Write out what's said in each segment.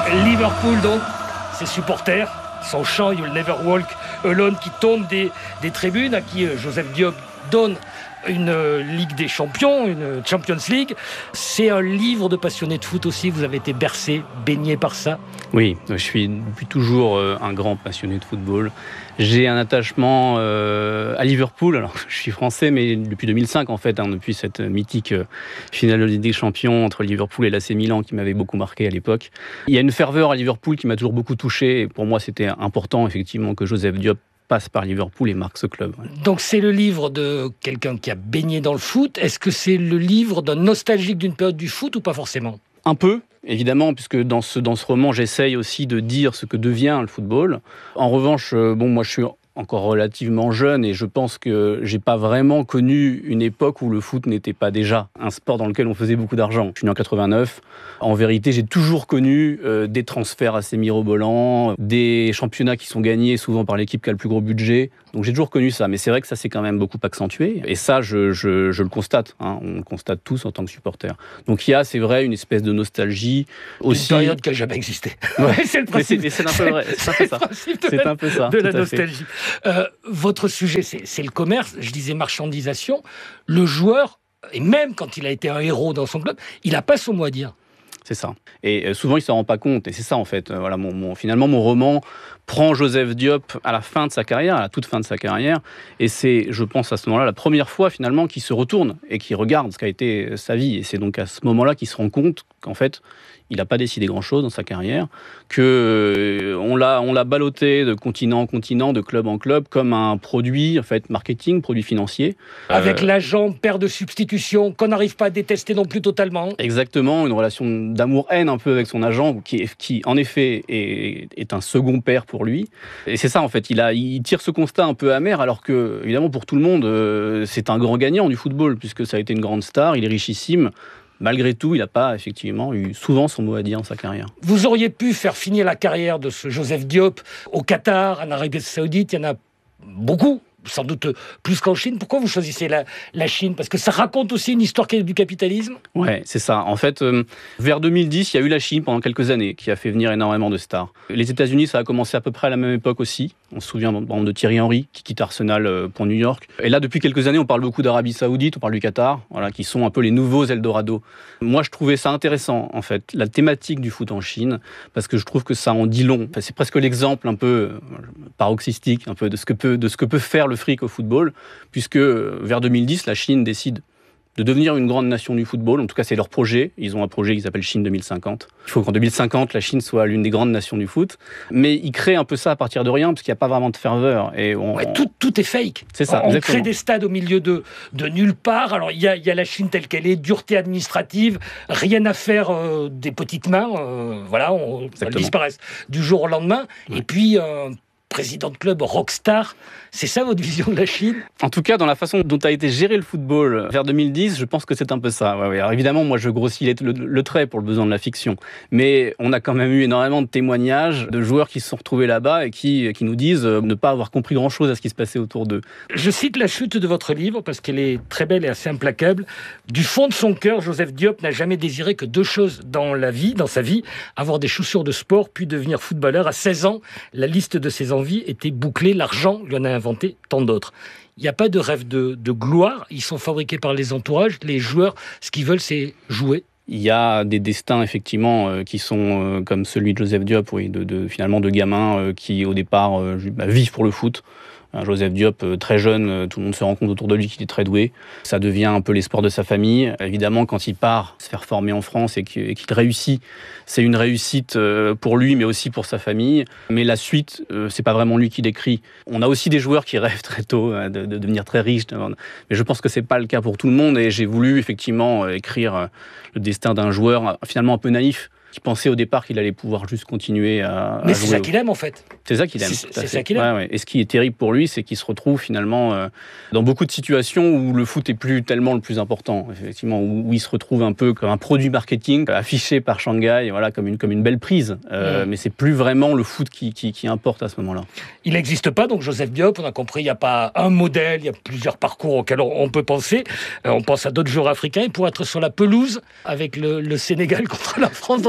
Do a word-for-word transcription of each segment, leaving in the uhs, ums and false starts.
Liverpool donc, ses supporters, son chant You'll Never Walk Alone qui tombe des, des tribunes, à qui Joseph Diop donne une euh, Ligue des Champions, une Champions League. C'est un livre de passionnés de foot aussi, vous avez été bercé, baigné par ça. Oui, je suis depuis toujours euh, un grand passionné de football. J'ai un attachement euh, à Liverpool. Alors, je suis français, mais depuis deux mille cinq, en fait, hein, depuis cette mythique euh, finale de Ligue des Champions entre Liverpool et l'A C Milan qui m'avait beaucoup marqué à l'époque. Il y a une ferveur à Liverpool qui m'a toujours beaucoup touché. Et pour moi, c'était important, effectivement, que Joseph Diop passe par Liverpool et marque ce club. Donc c'est le livre de quelqu'un qui a baigné dans le foot. Est-ce que c'est le livre d'un nostalgique d'une période du foot ou pas forcément ? Un peu, évidemment, puisque dans ce, dans ce roman, j'essaye aussi de dire ce que devient le football. En revanche, bon, moi je suis encore relativement jeune et je pense que j'ai pas vraiment connu une époque où le foot n'était pas déjà un sport dans lequel on faisait beaucoup d'argent. Je suis né en quatre-vingt-neuf. En vérité, j'ai toujours connu euh, des transferts assez mirobolants, des championnats qui sont gagnés souvent par l'équipe qui a le plus gros budget. Donc j'ai toujours connu ça, mais c'est vrai que ça s'est quand même beaucoup accentué. Et ça, je, je, je le constate. Hein. On le constate tous en tant que supporters. Donc il y a, c'est vrai, une espèce de nostalgie aussi. Une période qui n'a jamais existé. Ouais. C'est le principe. Mais c'est, c'est un peu vrai. C'est un peu ça. C'est C'est un peu ça. De la nostalgie. Euh, votre sujet, c'est, c'est le commerce. Je disais marchandisation. Le joueur, et même quand il a été un héros dans son club, il n'a pas son mot à dire. C'est ça. Et souvent, il ne s'en rend pas compte. Et c'est ça, en fait. Voilà, mon, mon, finalement, mon roman prend Joseph Diop à la fin de sa carrière, à la toute fin de sa carrière. Et c'est, je pense, à ce moment-là, la première fois, finalement, qu'il se retourne et qu'il regarde ce qu'a été sa vie. Et c'est donc à ce moment-là qu'il se rend compte qu'en fait, il n'a pas décidé grand-chose dans sa carrière, qu'on euh, l'a, on l'a ballotté de continent en continent, de club en club, comme un produit, en fait, marketing, produit financier. Avec euh, l'agent, père de substitution, qu'on n'arrive pas à détester non plus totalement. Exactement, une relation d'amour-haine un peu avec son agent, qui, qui en effet, est, est un second père pour lui. Et c'est ça, en fait, il, a, il tire ce constat un peu amer, alors que, évidemment, pour tout le monde, euh, c'est un grand gagnant du football, puisque ça a été une grande star, il est richissime. Malgré tout, il n'a pas effectivement eu souvent son mot à dire dans sa carrière. Vous auriez pu faire finir la carrière de ce Joseph Diop au Qatar, en Arabie Saoudite, il y en a beaucoup, sans doute plus qu'en Chine. Pourquoi vous choisissez la, la Chine ? Parce que ça raconte aussi une histoire du capitalisme ? Ouais, c'est ça. En fait, euh, vers deux mille dix, il y a eu la Chine pendant quelques années, qui a fait venir énormément de stars. Les États-Unis, ça a commencé à peu près à la même époque aussi. On se souvient de Thierry Henry, qui quitte Arsenal pour New York. Et là, depuis quelques années, on parle beaucoup d'Arabie Saoudite, on parle du Qatar, voilà, qui sont un peu les nouveaux Eldorado. Moi, je trouvais ça intéressant, en fait, la thématique du foot en Chine, parce que je trouve que ça en dit long. Enfin, c'est presque l'exemple un peu euh, paroxystique, un peu de ce que peut, de ce que peut faire le fric au football, puisque vers deux mille dix, la Chine décide de devenir une grande nation du football. En tout cas, c'est leur projet. Ils ont un projet qui s'appelle Chine deux mille cinquante. Il faut qu'en deux mille cinquante, la Chine soit l'une des grandes nations du foot. Mais ils créent un peu ça à partir de rien, parce qu'il n'y a pas vraiment de ferveur. Et on, ouais, tout, tout est fake. C'est ça, on exactement. crée des stades au milieu de, de nulle part. Alors, il y a, y a la Chine telle qu'elle est, dureté administrative, rien à faire euh, des petites mains. Euh, voilà, on, elles disparaissent du jour au lendemain. Ouais. Et puis... Euh, président de club rockstar, c'est ça votre vision de la Chine ? En tout cas, dans la façon dont a été géré le football vers deux mille dix, je pense que c'est un peu ça. Ouais, ouais. Alors évidemment, moi je grossis le, le, le trait pour le besoin de la fiction, mais on a quand même eu énormément de témoignages de joueurs qui se sont retrouvés là-bas et qui, qui nous disent euh, ne pas avoir compris grand-chose à ce qui se passait autour d'eux. Je cite la chute de votre livre parce qu'elle est très belle et assez implacable. Du fond de son cœur, Joseph Diop n'a jamais désiré que deux choses dans la vie, dans sa vie, avoir des chaussures de sport puis devenir footballeur. À seize ans, la liste de ses envies était bouclée, l'argent lui en a inventé tant d'autres. Il n'y a pas de rêve de, de gloire, ils sont fabriqués par les entourages, les joueurs, ce qu'ils veulent c'est jouer. Il y a des destins effectivement euh, qui sont euh, comme celui de Joseph Diop, oui, de, de, finalement de gamins euh, qui au départ euh, bah, vivent pour le foot. Joseph Diop, très jeune, tout le monde se rend compte autour de lui qu'il est très doué. Ça devient un peu l'espoir de sa famille. Évidemment, quand il part se faire former en France et qu'il réussit, c'est une réussite pour lui, mais aussi pour sa famille. Mais la suite, c'est pas vraiment lui qui l'écrit. On a aussi des joueurs qui rêvent très tôt de, de devenir très riches. Mais je pense que c'est pas le cas pour tout le monde. Et j'ai voulu effectivement écrire le destin d'un joueur finalement un peu naïf, qui pensait au départ qu'il allait pouvoir juste continuer à, Mais à c'est jouer. ça qu'il aime en fait. C'est ça qu'il aime. C'est, c'est ça qu'il aime. Ouais, ouais. Et ce qui est terrible pour lui, c'est qu'il se retrouve finalement euh, dans beaucoup de situations où le foot est plus tellement le plus important, effectivement, où, où il se retrouve un peu comme un produit marketing affiché par Shanghai, voilà, comme une comme une belle prise. Euh, mmh. Mais c'est plus vraiment le foot qui, qui qui importe à ce moment-là. Il n'existe pas donc Joseph Diop. On a compris, il n'y a pas un modèle, il y a plusieurs parcours auxquels on, on peut penser. Euh, on pense à d'autres joueurs africains. Et pour être sur la pelouse avec le, le Sénégal contre la France dans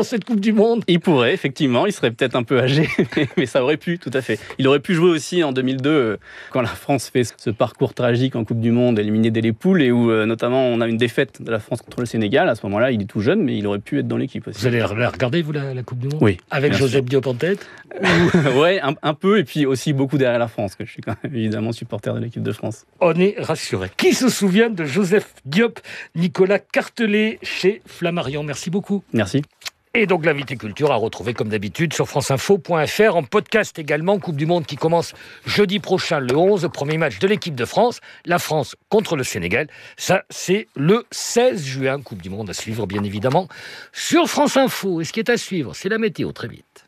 cette Coupe du Monde? Il pourrait, effectivement. Il serait peut-être un peu âgé, mais ça aurait pu, tout à fait. Il aurait pu jouer aussi en deux mille deux, quand la France fait ce parcours tragique en Coupe du Monde, éliminé dès les poules, et où notamment on a une défaite de la France contre le Sénégal. À ce moment-là, il est tout jeune, mais il aurait pu être dans l'équipe aussi. Vous allez la regarder, vous, la, la Coupe du Monde? Oui. Avec Joseph Diop en tête? Ouais, un, un peu, et puis aussi beaucoup derrière la France, que je suis quand même évidemment supporter de l'équipe de France. On est rassuré. Qui se souvient de Joseph Diop? Nicolas Cartelet chez Flammarion. Merci beaucoup. Merci. Et donc l'invité culture à retrouver comme d'habitude sur franceinfo point f r, en podcast également. Coupe du Monde qui commence jeudi prochain, le onze, premier match de l'équipe de France, la France contre le Sénégal. Ça, c'est le seize juin. Coupe du Monde à suivre, bien évidemment, sur France Info. Et ce qui est à suivre, c'est la météo, très vite.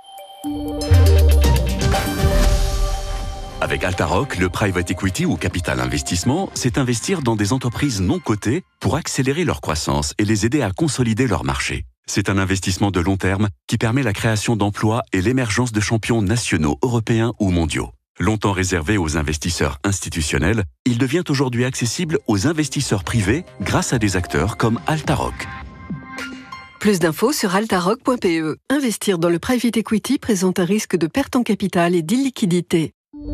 Avec Altaroc, le private equity ou capital investissement, c'est investir dans des entreprises non cotées pour accélérer leur croissance et les aider à consolider leur marché. C'est un investissement de long terme qui permet la création d'emplois et l'émergence de champions nationaux, européens ou mondiaux. Longtemps réservé aux investisseurs institutionnels, il devient aujourd'hui accessible aux investisseurs privés grâce à des acteurs comme Altaroc. Plus d'infos sur altaroc point p e. Investir dans le private equity présente un risque de perte en capital et d'illiquidité.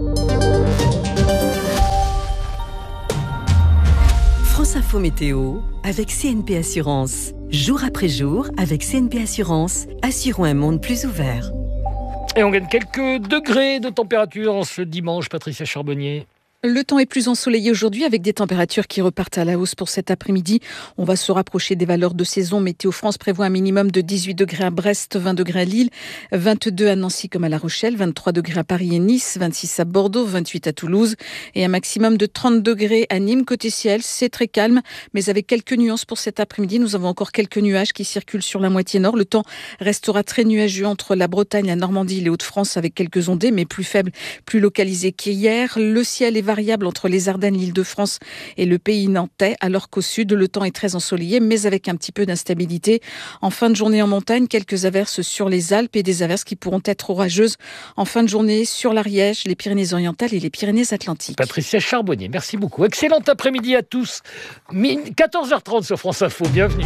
France Info Météo avec C N P Assurance. Jour après jour, avec C N P Assurance, assurons un monde plus ouvert. Et on gagne quelques degrés de température en ce dimanche, Patricia Charbonnier. Le temps est plus ensoleillé aujourd'hui avec des températures qui repartent à la hausse pour cet après-midi. On va se rapprocher des valeurs de saison. Météo France prévoit un minimum de dix-huit degrés à Brest, vingt degrés à Lille, vingt-deux à Nancy comme à La Rochelle, vingt-trois degrés à Paris et Nice, vingt-six à Bordeaux, vingt-huit à Toulouse et un maximum de trente degrés à Nîmes. Côté ciel, c'est très calme, mais avec quelques nuances pour cet après-midi. Nous avons encore quelques nuages qui circulent sur la moitié nord. Le temps restera très nuageux entre la Bretagne, la Normandie et les Hauts-de-France avec quelques ondées, mais plus faibles, plus localisées qu'hier. Le ciel est variable entre les Ardennes, l'Île-de-France et le pays nantais, alors qu'au sud, le temps est très ensoleillé, mais avec un petit peu d'instabilité. En fin de journée en montagne, quelques averses sur les Alpes et des averses qui pourront être orageuses en fin de journée sur l'Ariège, les Pyrénées-Orientales et les Pyrénées-Atlantiques. Patricia Charbonnier, merci beaucoup. Excellent après-midi à tous. quatorze heures trente sur France Info, bienvenue.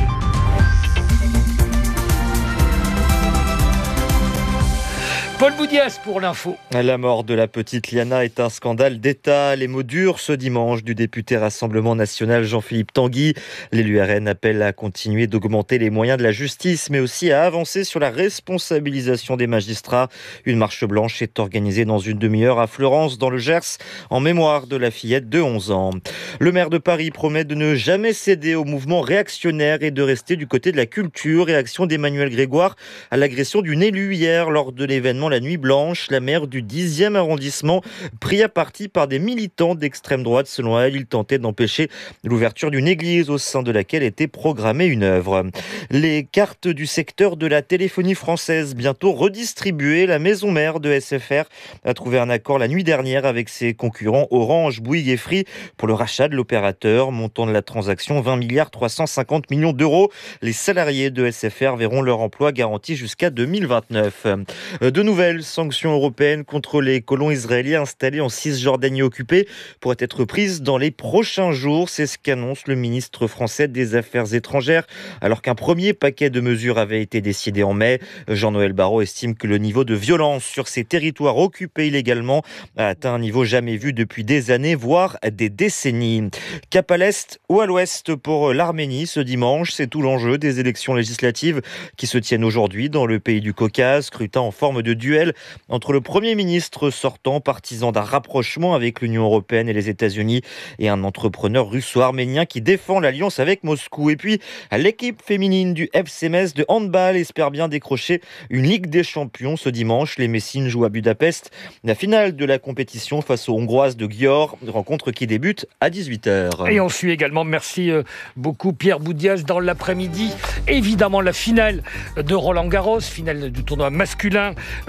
Paul Boudias pour l'info. La mort de la petite Liana est un scandale d'État. Les mots durs ce dimanche du député Rassemblement National Jean-Philippe Tanguy. L'élu R N appelle à continuer d'augmenter les moyens de la justice, mais aussi à avancer sur la responsabilisation des magistrats. Une marche blanche est organisée dans une demi-heure à Fleurance, dans le Gers, en mémoire de la fillette de onze ans. Le maire de Paris promet de ne jamais céder au mouvement réactionnaire et de rester du côté de la culture. Réaction d'Emmanuel Grégoire à l'agression d'une élue hier lors de l'événement La Nuit Blanche. La maire du dixième arrondissement pris à partie par des militants d'extrême droite. Selon elle, il tentait d'empêcher l'ouverture d'une église au sein de laquelle était programmée une œuvre. Les cartes du secteur de la téléphonie française bientôt redistribuées. La maison mère de S F R a trouvé un accord la nuit dernière avec ses concurrents Orange, Bouygues et Free pour le rachat de l'opérateur. Montant de la transaction vingt milliards trois cent cinquante millions d'euros. Les salariés de S F R verront leur emploi garanti jusqu'à deux mille vingt-neuf. De nouvelles sanctions européennes contre les colons israéliens installés en Cisjordanie occupée pourraient être prises dans les prochains jours. C'est ce qu'annonce le ministre français des Affaires étrangères. Alors qu'un premier paquet de mesures avait été décidé en mai, Jean-Noël Barrot estime que le niveau de violence sur ces territoires occupés illégalement a atteint un niveau jamais vu depuis des années, voire des décennies. Cap à l'est ou à l'ouest pour l'Arménie ce dimanche, c'est tout l'enjeu des élections législatives qui se tiennent aujourd'hui dans le pays du Caucase. Scrutin en forme de duel entre le Premier ministre sortant, partisan d'un rapprochement avec l'Union européenne et les États-Unis, et un entrepreneur russo-arménien qui défend l'alliance avec Moscou. Et puis, l'équipe féminine du F C Metz de handball espère bien décrocher une Ligue des Champions ce dimanche. Les Messines jouent à Budapest la finale de la compétition face aux Hongroises de Győr, rencontre qui débute à dix-huit heures. Et on suit également, merci beaucoup Pierre Boudias, dans l'après-midi, évidemment la finale de Roland Garros, finale du tournoi masculin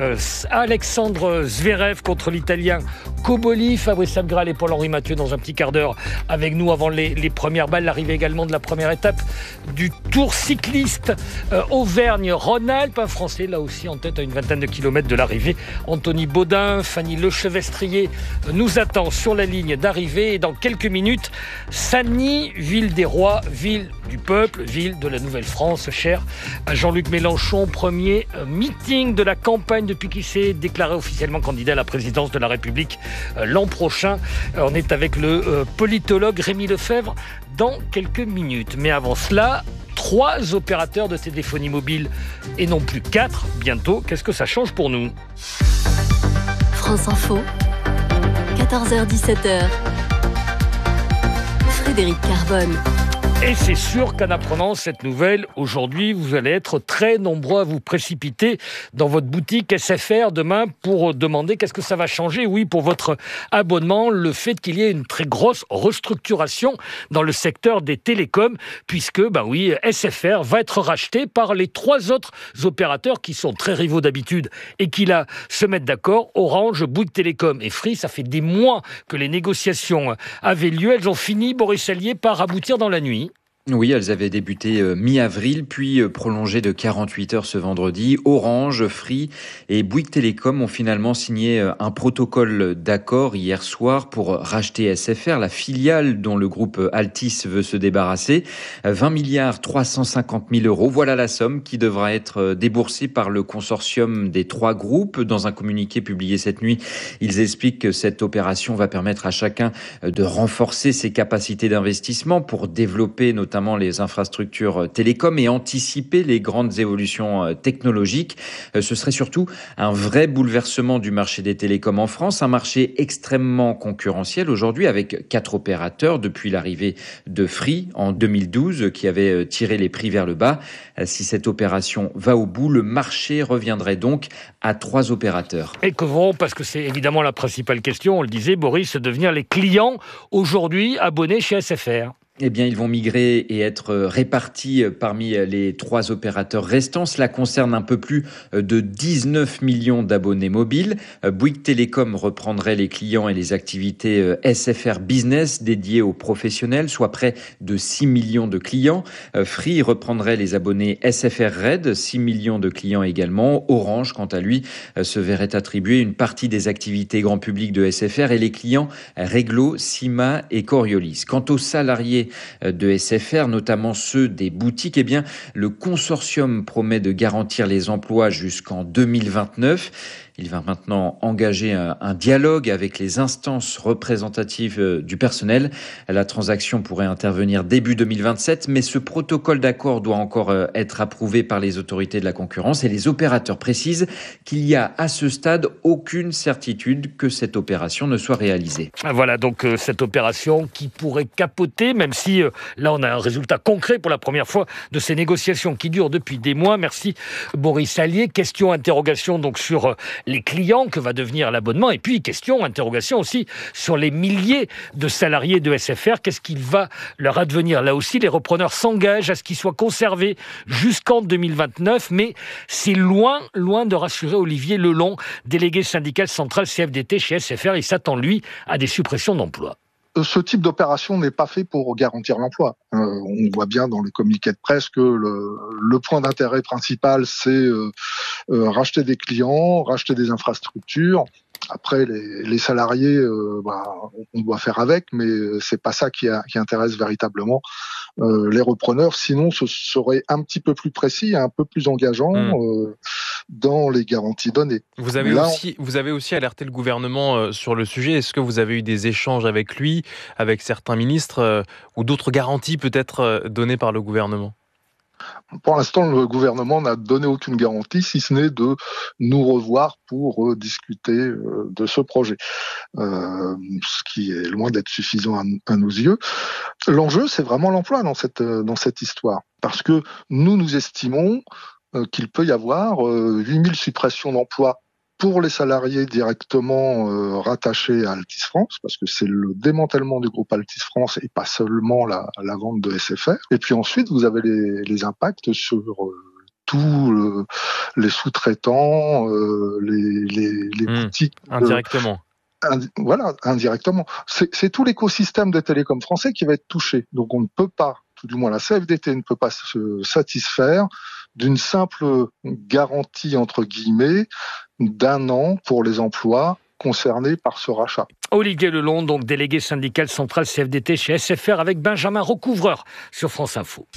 Euh, Alexandre Zverev contre l'Italien Cobolli. Fabrice Abgral et Paul-Henri Mathieu dans un petit quart d'heure avec nous avant les, les premières balles. L'arrivée également de la première étape du Tour cycliste euh, Auvergne-Rhône-Alpes. Un Français là aussi en tête à une vingtaine de kilomètres de l'arrivée. Anthony Baudin, Fanny Lechevestrier euh, nous attend sur la ligne d'arrivée. Et dans quelques minutes, Sagny, ville des rois, ville du peuple, ville de la Nouvelle-France, chère à Jean-Luc Mélenchon. Premier euh, meeting de la campagne depuis qu'il s'est déclaré officiellement candidat à la présidence de la République euh, l'an prochain. On est avec le euh, politologue Rémi Lefebvre dans quelques minutes. Mais avant cela, trois opérateurs de téléphonie mobile et non plus quatre bientôt. Qu'est-ce que ça change pour nous ? France Info, quatorze heures dix-sept heures. Frédéric Carbone. Et c'est sûr qu'en apprenant cette nouvelle, aujourd'hui, vous allez être très nombreux à vous précipiter dans votre boutique S F R demain pour demander qu'est-ce que ça va changer. Oui, pour votre abonnement, le fait qu'il y ait une très grosse restructuration dans le secteur des télécoms, puisque, ben oui, S F R va être racheté par les trois autres opérateurs qui sont très rivaux d'habitude et qui, là, se mettent d'accord. Orange, Bouygues Télécom et Free, ça fait des mois que les négociations avaient lieu. Elles ont fini, Boris Allier, par aboutir dans la nuit. Oui, elles avaient débuté euh, mi-avril, puis euh, prolongé de quarante-huit heures ce vendredi. Orange, Free et Bouygues Télécom ont finalement signé euh, un protocole d'accord hier soir pour racheter S F R, la filiale dont le groupe Altice veut se débarrasser. vingt milliards trois cent cinquante mille euros, voilà la somme qui devra être déboursée par le consortium des trois groupes. Dans un communiqué publié cette nuit, ils expliquent que cette opération va permettre à chacun de renforcer ses capacités d'investissement pour développer notamment les infrastructures télécom et anticiper les grandes évolutions technologiques. Ce serait surtout un vrai bouleversement du marché des télécoms en France, un marché extrêmement concurrentiel aujourd'hui avec quatre opérateurs depuis l'arrivée de Free en deux mille douze qui avait tiré les prix vers le bas. Si cette opération va au bout, le marché reviendrait donc à trois opérateurs. Et que vont, parce que c'est évidemment la principale question, on le disait, Boris, devenir les clients aujourd'hui abonnés chez S F R ? Eh bien, ils vont migrer et être répartis parmi les trois opérateurs restants. Cela concerne un peu plus de dix-neuf millions d'abonnés mobiles. Bouygues Télécom reprendrait les clients et les activités S F R Business dédiées aux professionnels, soit près de six millions de clients. Free reprendrait les abonnés S F R Red, six millions de clients également. Orange, quant à lui, se verrait attribuer une partie des activités grand public de S F R et les clients Reglo, Sima et Coriolis. Quant aux salariés de S F R, notamment ceux des boutiques, eh bien, le consortium promet de garantir les emplois jusqu'en deux mille vingt-neuf. Il va maintenant engager un, un dialogue avec les instances représentatives du personnel. La transaction pourrait intervenir début deux mille vingt-sept, mais ce protocole d'accord doit encore être approuvé par les autorités de la concurrence et les opérateurs précisent qu'il y a à ce stade aucune certitude que cette opération ne soit réalisée. Voilà donc euh, cette opération qui pourrait capoter, même si euh, là on a un résultat concret pour la première fois de ces négociations qui durent depuis des mois. Merci Boris Allier. Question, interrogation donc sur euh, les clients, que va devenir l'abonnement, et puis question, interrogation aussi sur les milliers de salariés de S F R, qu'est-ce qu'il va leur advenir? Là aussi, les repreneurs s'engagent à ce qu'ils soient conservés jusqu'en deux mille vingt-neuf, mais c'est loin, loin de rassurer Olivier Lelon, délégué syndical central C F D T chez S F R. Il s'attend, lui, à des suppressions d'emplois. Ce type d'opération n'est pas fait pour garantir l'emploi. Euh, on voit bien dans les communiqués de presse que le, le point d'intérêt principal, c'est euh, euh, racheter des clients, racheter des infrastructures. Après, les, les salariés, euh, bah, on doit faire avec, mais c'est pas ça qui, a, qui intéresse véritablement euh, les repreneurs. Sinon, ce serait un petit peu plus précis, un peu plus engageant mmh. euh, dans les garanties données. Vous avez Là, aussi, on... vous avez aussi alerté le gouvernement euh, sur le sujet. Est-ce que vous avez eu des échanges avec lui, avec certains ministres, euh, ou d'autres garanties peut-être euh, données par le gouvernement ? Pour l'instant, le gouvernement n'a donné aucune garantie, si ce n'est de nous revoir pour euh, discuter euh, de ce projet, euh, ce qui est loin d'être suffisant à, à nos yeux. L'enjeu, c'est vraiment l'emploi dans cette, dans cette histoire, parce que nous, nous estimons euh, qu'il peut y avoir euh, huit mille suppressions d'emplois pour les salariés directement euh, rattachés à Altice France, parce que c'est le démantèlement du groupe Altice France et pas seulement la, la vente de S F R. Et puis ensuite, vous avez les, les impacts sur euh, tout le, les sous-traitants, euh, les, les, les mmh, boutiques. Indirectement. De, ind, voilà, indirectement. C'est, c'est tout l'écosystème des télécoms français qui va être touché. Donc on ne peut pas, tout du moins la C F D T ne peut pas se satisfaire d'une simple garantie, entre guillemets, d'un an pour les emplois concernés par ce rachat. Olivier Lelon, donc délégué syndical central C F D T chez S F R avec Benjamin Recouvreur sur France Info.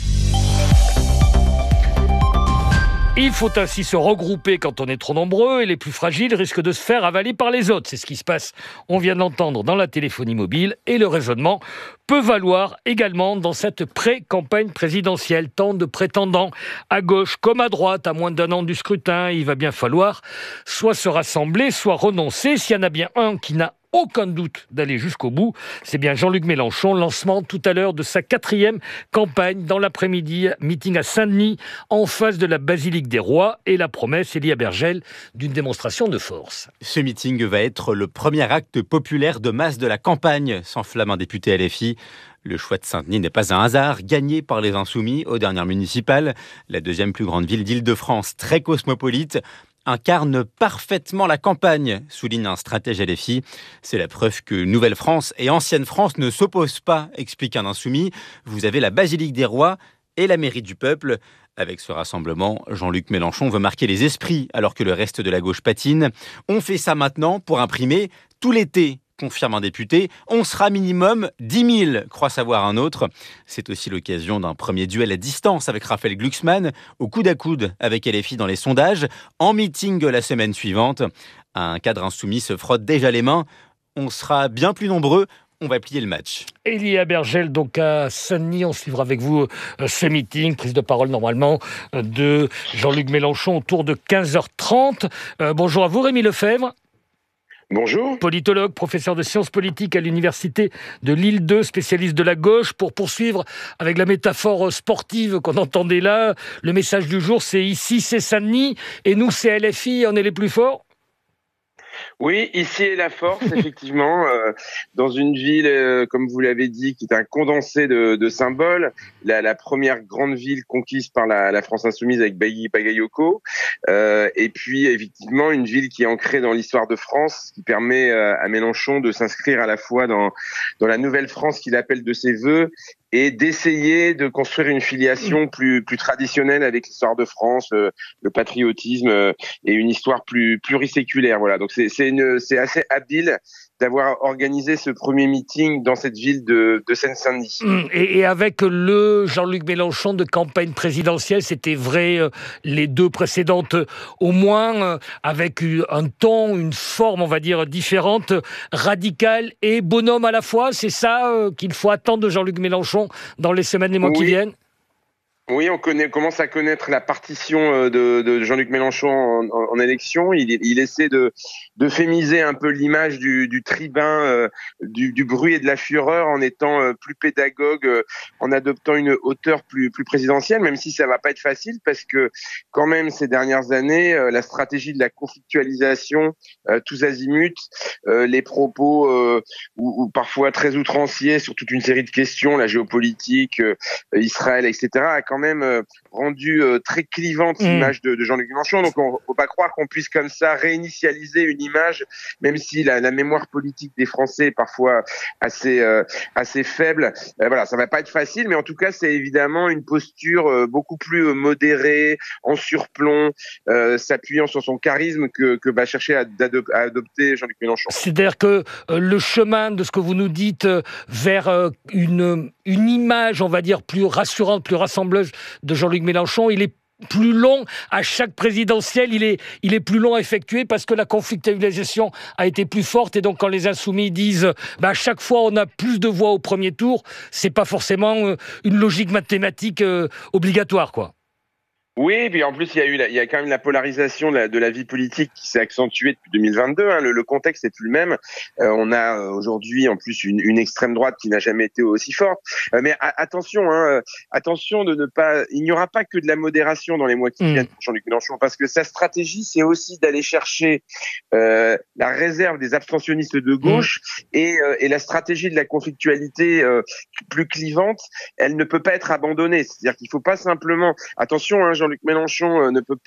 Il faut ainsi se regrouper quand on est trop nombreux et les plus fragiles risquent de se faire avaler par les autres. C'est ce qui se passe, on vient de l'entendre, dans la téléphonie mobile et le raisonnement peut valoir également dans cette pré-campagne présidentielle. Tant de prétendants à gauche comme à droite, à moins d'un an du scrutin, il va bien falloir soit se rassembler, soit renoncer. S'il y en a bien un qui n'a aucun doute d'aller jusqu'au bout, c'est bien Jean-Luc Mélenchon. Lancement tout à l'heure de sa quatrième campagne dans l'après-midi, meeting à Saint-Denis, en face de la Basilique des Rois, et la promesse, Élie Abergel, d'une démonstration de force. Ce meeting va être le premier acte populaire de masse de la campagne, s'enflamme un député L F I. Le choix de Saint-Denis n'est pas un hasard, gagné par les Insoumis aux dernières municipales. La deuxième plus grande ville d'Île-de-France, très cosmopolite, incarne parfaitement la campagne, souligne un stratège L F I. C'est la preuve que Nouvelle-France et Ancienne France ne s'opposent pas, explique un insoumis. Vous avez la Basilique des Rois et la mairie du peuple. Avec ce rassemblement, Jean-Luc Mélenchon veut marquer les esprits alors que le reste de la gauche patine. On fait ça maintenant pour imprimer tout l'été, confirme un député. On sera minimum dix mille, croit savoir un autre. C'est aussi l'occasion d'un premier duel à distance avec Raphaël Glucksmann, au coude à coude avec L F I dans les sondages, en meeting la semaine suivante. Un cadre insoumis se frotte déjà les mains. On sera bien plus nombreux. On va plier le match. Élie Abergel, donc à Saint-Denis, on suivra avec vous euh, ce meeting, prise de parole normalement euh, de Jean-Luc Mélenchon autour de quinze heures trente. Euh, bonjour à vous, Rémi Lefebvre. Bonjour. Politologue, professeur de sciences politiques à l'université de Lille deux, spécialiste de la gauche. Pour poursuivre avec la métaphore sportive qu'on entendait là, le message du jour, c'est ici c'est Saint-Denis et nous c'est L F I, on est les plus forts. Oui, ici est la force, effectivement, euh, dans une ville, euh, comme vous l'avez dit, qui est un condensé de, de symboles, la, la première grande ville conquise par la, la France insoumise avec Bailly Bagayoko, euh, et puis effectivement une ville qui est ancrée dans l'histoire de France, qui permet euh, à Mélenchon de s'inscrire à la fois dans, dans la nouvelle France qu'il appelle de ses voeux, et d'essayer de construire une filiation plus plus traditionnelle avec l'histoire de France, euh, le patriotisme euh, et une histoire plus pluriséculaire. Voilà, donc c'est c'est une c'est assez habile d'avoir organisé ce premier meeting dans cette ville de, de Seine-Saint-Denis. Et, et avec le Jean-Luc Mélenchon de campagne présidentielle, c'était vrai euh, les deux précédentes, euh, au moins euh, avec un ton, une forme, on va dire, différente, radicale et bonhomme à la fois. C'est ça euh, qu'il faut attendre de Jean-Luc Mélenchon dans les semaines et mois oui. qui viennent. Oui, on connaît, commence à connaître la partition de, de Jean-Luc Mélenchon en, en, en élection. Il, il essaie de d'euphémiser un peu l'image du, du tribun, euh, du, du bruit et de la fureur en étant euh, plus pédagogue, euh, en adoptant une hauteur plus, plus présidentielle, même si ça va pas être facile parce que quand même ces dernières années, euh, la stratégie de la conflictualisation, euh, tous azimuts, euh, les propos euh, ou, ou parfois très outranciers sur toute une série de questions, la géopolitique, euh, Israël, et cetera, a quand même euh, rendu euh, très clivante l'image de, de Jean-Luc Mélenchon. Donc on faut pas croire qu'on puisse comme ça réinitialiser une image, même si la, la mémoire politique des Français est parfois assez euh, assez faible. Euh, voilà, ça va pas être facile, mais en tout cas c'est évidemment une posture euh, beaucoup plus euh, modérée, en surplomb, euh, s'appuyant sur son charisme que que va chercher à, à adopter Jean-Luc Mélenchon. C'est-à-dire que euh, le chemin de ce que vous nous dites euh, vers euh, une une image, on va dire, plus rassurante, plus rassembleuse de Jean-Luc Mélenchon, il est plus long à chaque présidentielle, il est, il est plus long à effectuer parce que la conflictualisation a été plus forte et donc quand les insoumis disent bah, à chaque fois on a plus de voix au premier tour, c'est pas forcément euh, une logique mathématique euh, obligatoire, quoi. Oui, et puis en plus, il y a eu, la, il y a quand même la polarisation de la, de la vie politique qui s'est accentuée depuis deux mille vingt-deux. Hein. Le, le contexte n'est plus le même. Euh, on a aujourd'hui en plus une, une extrême droite qui n'a jamais été aussi forte. Euh, mais a, attention, hein, attention de ne pas. Il n'y aura pas que de la modération dans les mois qui viennent pour Jean-Luc Mélenchon, parce que sa stratégie, c'est aussi d'aller chercher euh, la réserve des abstentionnistes de gauche mmh. et, euh, et la stratégie de la conflictualité euh, plus clivante. Elle ne peut pas être abandonnée. C'est-à-dire qu'il ne faut pas simplement. Attention, hein, Jean-Luc Mélenchon euh, ne peut pas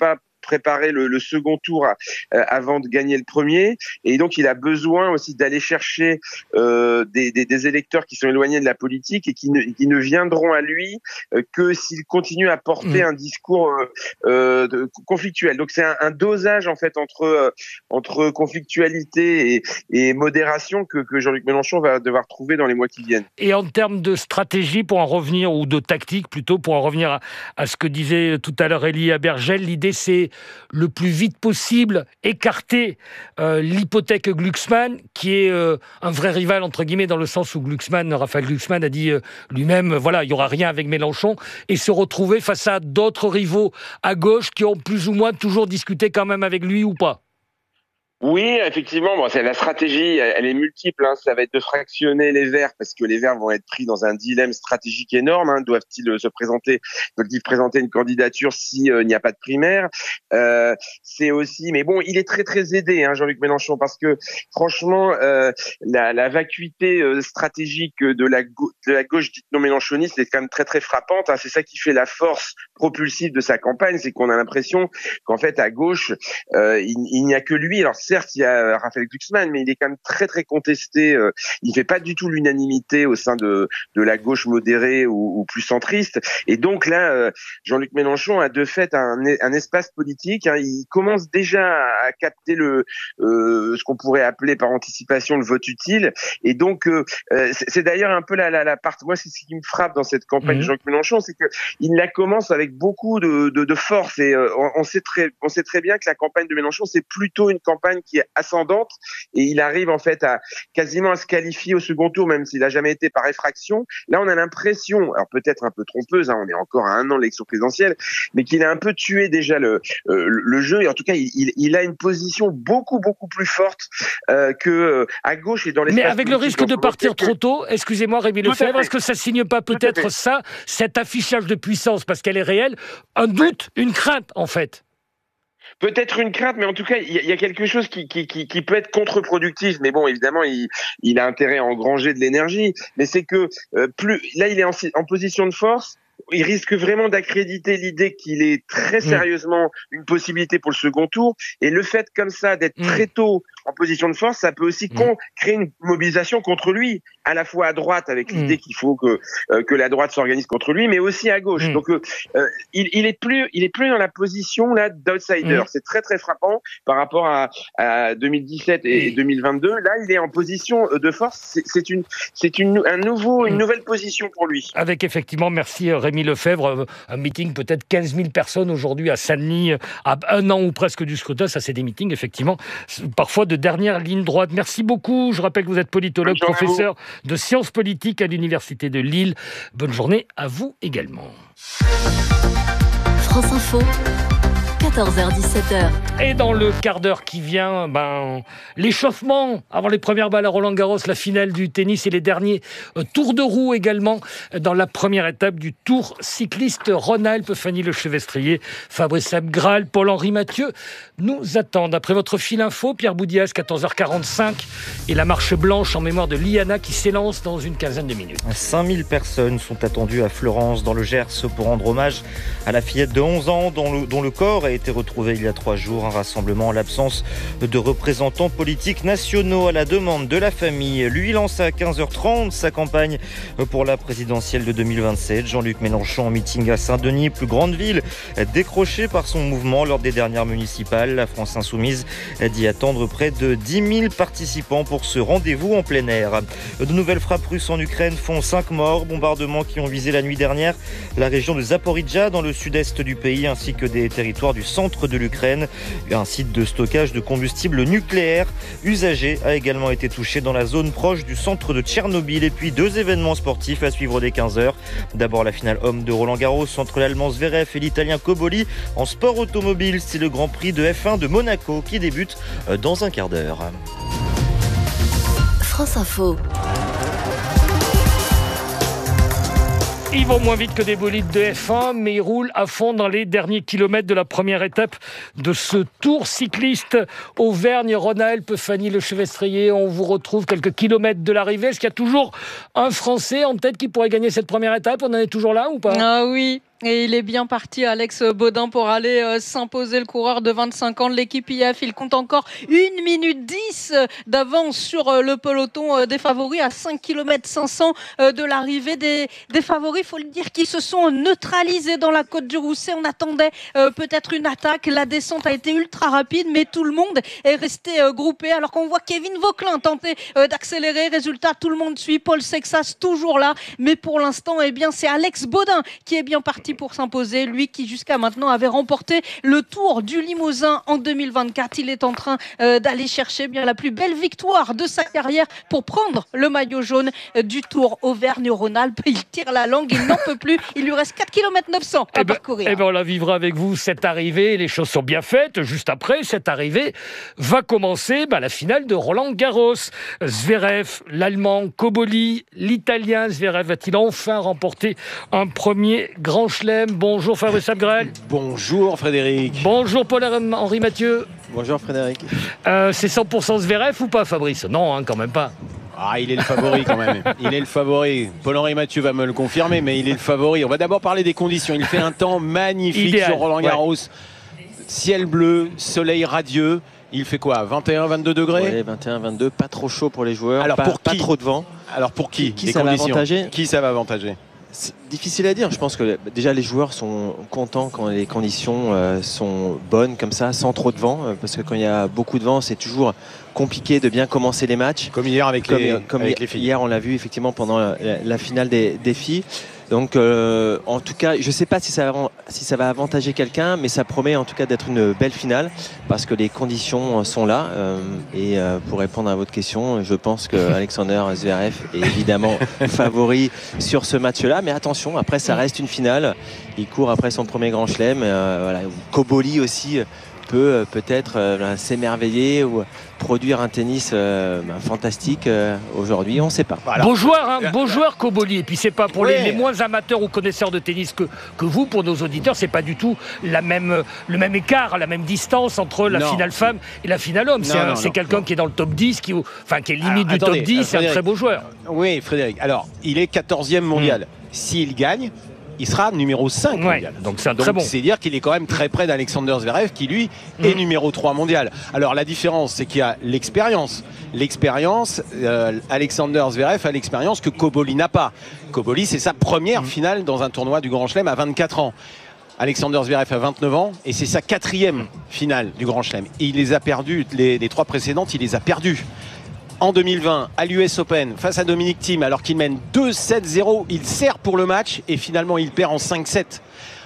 préparer le, le second tour à, euh, avant de gagner le premier. Et donc, il a besoin aussi d'aller chercher euh, des, des, des électeurs qui sont éloignés de la politique et qui ne, qui ne viendront à lui euh, que s'il continue à porter mmh. un discours euh, euh, de, conflictuel. Donc, c'est un, un dosage en fait entre euh, entre conflictualité et, et modération que, que Jean-Luc Mélenchon va devoir trouver dans les mois qui viennent. Et en termes de stratégie, pour en revenir, ou de tactique plutôt, pour en revenir à, à ce que disait tout à l'heure Élie Abergel, l'idée c'est le plus vite possible écarter euh, l'hypothèque Glucksmann, qui est euh, un vrai rival entre guillemets, dans le sens où Glucksmann, Raphaël Glucksmann a dit euh, lui-même, voilà, il n'y aura rien avec Mélenchon, et se retrouver face à d'autres rivaux à gauche qui ont plus ou moins toujours discuté quand même avec lui ou pas. Oui, effectivement, bon, c'est la stratégie, elle est multiple. Hein. Ça va être de fractionner les Verts parce que les Verts vont être pris dans un dilemme stratégique énorme. Hein. Doivent-ils se présenter, doivent-ils présenter une candidature s'il euh, n'y a pas de primaire euh, C'est aussi, mais bon, il est très très aidé, hein, Jean-Luc Mélenchon, parce que franchement, euh, la, la vacuité euh, stratégique de la, go- de la gauche dite non mélenchoniste est quand même très très frappante. Hein. C'est ça qui fait la force propulsive de sa campagne, c'est qu'on a l'impression qu'en fait à gauche, euh, il, il n'y a que lui. Alors certes, il y a Raphaël Glucksmann, mais il est quand même très très contesté. Euh, il fait pas du tout l'unanimité au sein de de la gauche modérée ou, ou plus centriste. Et donc là, euh, Jean-Luc Mélenchon a de fait un, un espace politique. Hein. Il commence déjà à capter le euh, ce qu'on pourrait appeler par anticipation le vote utile. Et donc euh, c'est, c'est d'ailleurs un peu la la, la part. Moi, c'est ce qui me frappe dans cette campagne mmh. de Jean-Luc Mélenchon, c'est que il la commence avec beaucoup de de, de force. Et euh, on, on sait très on sait très bien que la campagne de Mélenchon, c'est plutôt une campagne qui est ascendante, et il arrive en fait à quasiment à se qualifier au second tour, même s'il a jamais été par effraction. Là, on a l'impression, alors peut-être un peu trompeuse, hein, on est encore à un an de l'élection présidentielle, mais qu'il a un peu tué déjà le euh, le jeu, et en tout cas, il, il, il a une position beaucoup beaucoup plus forte euh, que euh, à gauche et dans l'espace. Mais avec le risque de partir trop tôt, excusez-moi Rémi Lefebvre, est-ce que ça signe pas peut-être ça, cet affichage de puissance, parce qu'elle est réelle, un doute, une crainte en fait? Peut-être une crainte, mais en tout cas, il y, y a quelque chose qui, qui, qui, qui peut être contre-productif. Mais bon, évidemment, il, il a intérêt à engranger de l'énergie. Mais c'est que euh, plus là, il est en, en position de force. Il risque vraiment d'accréditer l'idée qu'il est très sérieusement une possibilité pour le second tour. Et le fait comme ça d'être mmh. très tôt en position de force, ça peut aussi mmh. con- créer une mobilisation contre lui, à la fois à droite avec mmh. l'idée qu'il faut que euh, que la droite s'organise contre lui, mais aussi à gauche. Mmh. Donc euh, il, il est plus il est plus dans la position là d'outsider. Mmh. C'est très très frappant par rapport à, à deux mille dix-sept et mmh. deux mille vingt-deux. Là, il est en position de force. C'est, c'est une c'est une un nouveau une nouvelle position pour lui. Avec effectivement, merci Rémi Lefebvre, un meeting peut-être quinze mille personnes aujourd'hui à Saint-Denis, à un an ou presque du scrutin. Ça, c'est des meetings, effectivement, parfois de dernière ligne droite. Merci beaucoup. Je rappelle que vous êtes politologue, professeur de sciences politiques à l'Université de Lille. Bonne journée à vous également. France Info. quatorze heures dix-sept heures. Et dans le quart d'heure qui vient, ben, l'échauffement avant les premières balles à Roland-Garros, la finale du tennis et les derniers euh, tours de roue également dans la première étape du Tour cycliste Rhône-Alpes. Fanny Lechevestrier, Fabrice Abgral, Paul-Henri Mathieu nous attendent. Après votre fil info, Pierre Boudias, quatorze heures quarante-cinq, et la marche blanche en mémoire de Liana qui s'élance dans une quinzaine de minutes. cinq mille personnes sont attendues à Fleurance, dans le Gers, pour rendre hommage à la fillette de onze ans dont le, dont le corps a été retrouvé il y a trois jours. Un rassemblement en l'absence de représentants politiques nationaux à la demande de la famille. Lui lance à quinze heures trente sa campagne pour la présidentielle de deux mille vingt-sept. Jean-Luc Mélenchon en meeting à Saint-Denis, plus grande ville décrochée par son mouvement lors des dernières municipales. La France Insoumise dit attendre près de dix mille participants pour ce rendez-vous en plein air. De nouvelles frappes russes en Ukraine font cinq morts. Bombardements qui ont visé la nuit dernière la région de Zaporijjia dans le sud-est du pays, ainsi que des territoires du centre de l'Ukraine. Un site de stockage de combustible nucléaire usagé a également été touché dans la zone proche du centre de Tchernobyl. Et puis deux événements sportifs à suivre dès quinze heures. D'abord la finale homme de Roland-Garros entre l'Allemand Zverev et l'Italien Cobolli. En sport automobile, c'est le Grand Prix de F un de Monaco qui débute dans un quart d'heure. France Info. Ils vont moins vite que des bolides de F un, mais ils roulent à fond dans les derniers kilomètres de la première étape de ce Tour cycliste Auvergne-Rhône-Alpes. Fanny Lechevestrier, on vous retrouve quelques kilomètres de l'arrivée. Est-ce qu'il y a toujours un Français en tête qui pourrait gagner cette première étape? On en est toujours là ou pas? Ah oui. Et il est bien parti, Alex Baudin, pour aller euh, s'imposer, le coureur de vingt-cinq ans de l'équipe I F. Il compte encore une minute dix d'avance sur euh, le peloton euh, des favoris à cinq kilomètres cinq cents euh, de l'arrivée des, des favoris. Il faut le dire qu'ils se sont neutralisés dans la Côte du Rousset. On attendait euh, peut-être une attaque. La descente a été ultra rapide, mais tout le monde est resté euh, groupé. Alors qu'on voit Kevin Vauquelin tenter euh, d'accélérer. Résultat, tout le monde suit. Paul Sexas toujours là. Mais pour l'instant, eh bien, c'est Alex Baudin qui est bien parti pour s'imposer, lui qui jusqu'à maintenant avait remporté le Tour du Limousin en deux mille vingt-quatre. Il est en train euh, d'aller chercher bien la plus belle victoire de sa carrière pour prendre le maillot jaune euh, du Tour Auvergne-Rhône-Alpes. Il tire la langue, il n'en peut plus. Il lui reste quatre kilomètres neuf cents à eh ben, parcourir. Eh ben on la vivra avec vous, cette arrivée. Les choses sont bien faites. Juste après, cette arrivée va commencer bah, la finale de Roland-Garros. Zverev, l'Allemand, Cobolli, l'Italien. Zverev va-t-il enfin remporter un premier grand chelem? Bonjour Fabrice Abgrel. Bonjour Frédéric. Bonjour Paul-Henri Mathieu. Bonjour Frédéric. Euh, c'est cent pour cent Zverev ou pas Fabrice? Non, hein, quand même pas. Ah, il est le favori quand même. Il est le favori. Paul-Henri Mathieu va me le confirmer, mais il est le favori. On va d'abord parler des conditions. Il fait un temps magnifique Idéal, sur Roland-Garros. Ouais. Ciel bleu, soleil radieux. Il fait quoi, vingt et un, vingt-deux degrés? Oui, vingt et un, vingt-deux, pas trop chaud pour les joueurs. Alors pas, pour qui? Pas trop de vent. Alors pour qui? Qui, qui ça conditions. va avantager? Qui ça va avantager? C'est difficile à dire. Je pense que déjà les joueurs sont contents quand les conditions euh, sont bonnes comme ça, sans trop de vent, euh, parce que quand il y a beaucoup de vent, c'est toujours compliqué de bien commencer les matchs. Comme hier avec, comme, les, comme avec hi- les filles. Hier, on l'a vu effectivement pendant la, la finale des, des filles. Donc, euh, en tout cas, je ne sais pas si ça, va, si ça va avantager quelqu'un, mais ça promet en tout cas d'être une belle finale parce que les conditions sont là. Euh, et euh, pour répondre à votre question, je pense que Alexander Zverev est évidemment favori sur ce match-là. Mais attention, après, ça reste une finale. Il court après son premier grand chelem. Euh, voilà. Cobolli aussi peut peut-être euh, s'émerveiller ou produire un tennis euh, ben, fantastique euh, aujourd'hui, on ne sait pas. Voilà. Beau joueur, hein, beau joueur Cobolli. Et puis c'est pas pour ouais. les, les moins amateurs ou connaisseurs de tennis que, que vous, pour nos auditeurs, c'est pas du tout la même, le même écart, la même distance entre la non. finale femme et la finale homme. Non, c'est quelqu'un qui est dans le top dix, qui, enfin, qui est limite Alors, du attendez, top dix, c'est un très beau joueur. Oui, Frédéric. Alors, il est quatorzième mondial. Mmh. S'il gagne, il sera numéro cinq ouais, mondial. Donc c'est très bon. C'est dire qu'il est quand même très près d'Alexander Zverev qui lui mmh. est numéro trois mondial. Alors la différence, c'est qu'il y a l'expérience. L'expérience, euh, Alexander Zverev a l'expérience que Cobolli n'a pas. Cobolli, c'est sa première mmh. finale dans un tournoi du Grand Chelem à vingt-quatre ans. Alexander Zverev a vingt-neuf ans et c'est sa quatrième finale du Grand Chelem. Et il les a perdues, les, les trois précédentes, il les a perdues. En deux mille vingt, à l'U S Open, face à Dominic Thiem, alors qu'il mène deux sept zéro, il sert pour le match et finalement il perd en cinq sept.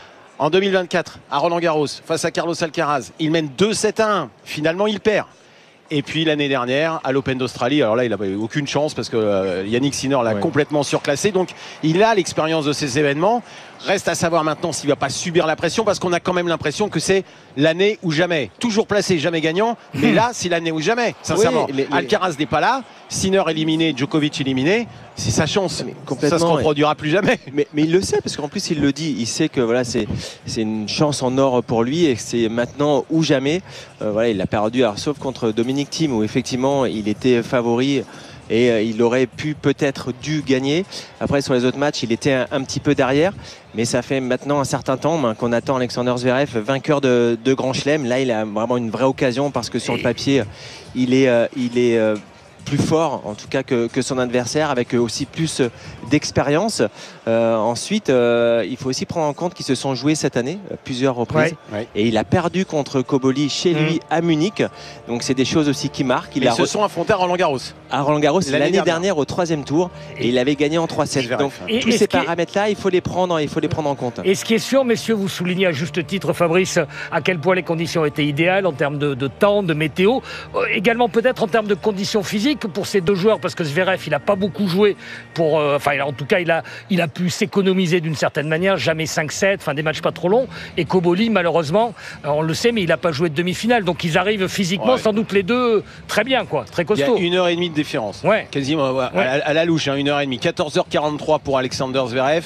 En deux mille vingt-quatre, à Roland-Garros, face à Carlos Alcaraz, il mène deux sept à un, finalement il perd. Et puis l'année dernière, à l'Open d'Australie, alors là il n'avait aucune chance parce que euh, Yannick Sinner l'a ouais. complètement surclassé, donc il a l'expérience de ces événements. Reste à savoir maintenant s'il ne va pas subir la pression parce qu'on a quand même l'impression que c'est l'année ou jamais. Toujours placé, jamais gagnant, mais là c'est l'année ou jamais, sincèrement. Oui, les, les... Alcaraz n'est pas là, Sinner éliminé, Djokovic éliminé, c'est sa chance. Ça ne se reproduira ouais. plus jamais. Mais, mais il le sait parce qu'en plus il le dit, il sait que voilà, c'est une chance en or pour lui et que c'est maintenant ou jamais. Euh, voilà, il a perdu, alors, sauf contre Dominic Thiem où effectivement il était favori. Et euh, il aurait pu peut-être dû gagner. Après sur les autres matchs il était un, un petit peu derrière. Mais ça fait maintenant un certain temps ben, qu'on attend Alexander Zverev vainqueur de, de Grand Chelem. Là il a vraiment une vraie occasion parce que sur le papier il est, euh, il est euh, plus fort en tout cas que, que son adversaire avec aussi plus d'expérience. Euh, ensuite euh, il faut aussi prendre en compte qu'ils se sont joués cette année plusieurs reprises ouais. Ouais. et il a perdu contre Cobolli chez lui mmh. à Munich, donc c'est des choses aussi qui marquent. Il Mais a ils se re... sont affrontés à Roland-Garros à Roland-Garros l'année dernière. dernière au troisième tour et il avait gagné en trois sept. Donc et, tous et ces paramètres là il faut les prendre il faut les prendre en compte. Et ce qui est sûr, messieurs, vous soulignez à juste titre, Fabrice, à quel point les conditions étaient idéales en termes de, de temps, de météo, euh, également peut-être en termes de conditions physiques pour ces deux joueurs, parce que Zverev il n'a pas beaucoup joué pour, euh, enfin en tout cas il a, il a pu s'économiser d'une certaine manière, jamais cinq sept, enfin des matchs pas trop longs, et Cobolli malheureusement, on le sait, mais il n'a pas joué de demi-finale, donc ils arrivent physiquement ouais. sans doute les deux très bien, quoi, très costaud. Il y a une heure et demie de différence, ouais. quasiment ouais. à, à la louche, hein, une heure et demie, quatorze heures quarante-trois pour Alexander Zverev,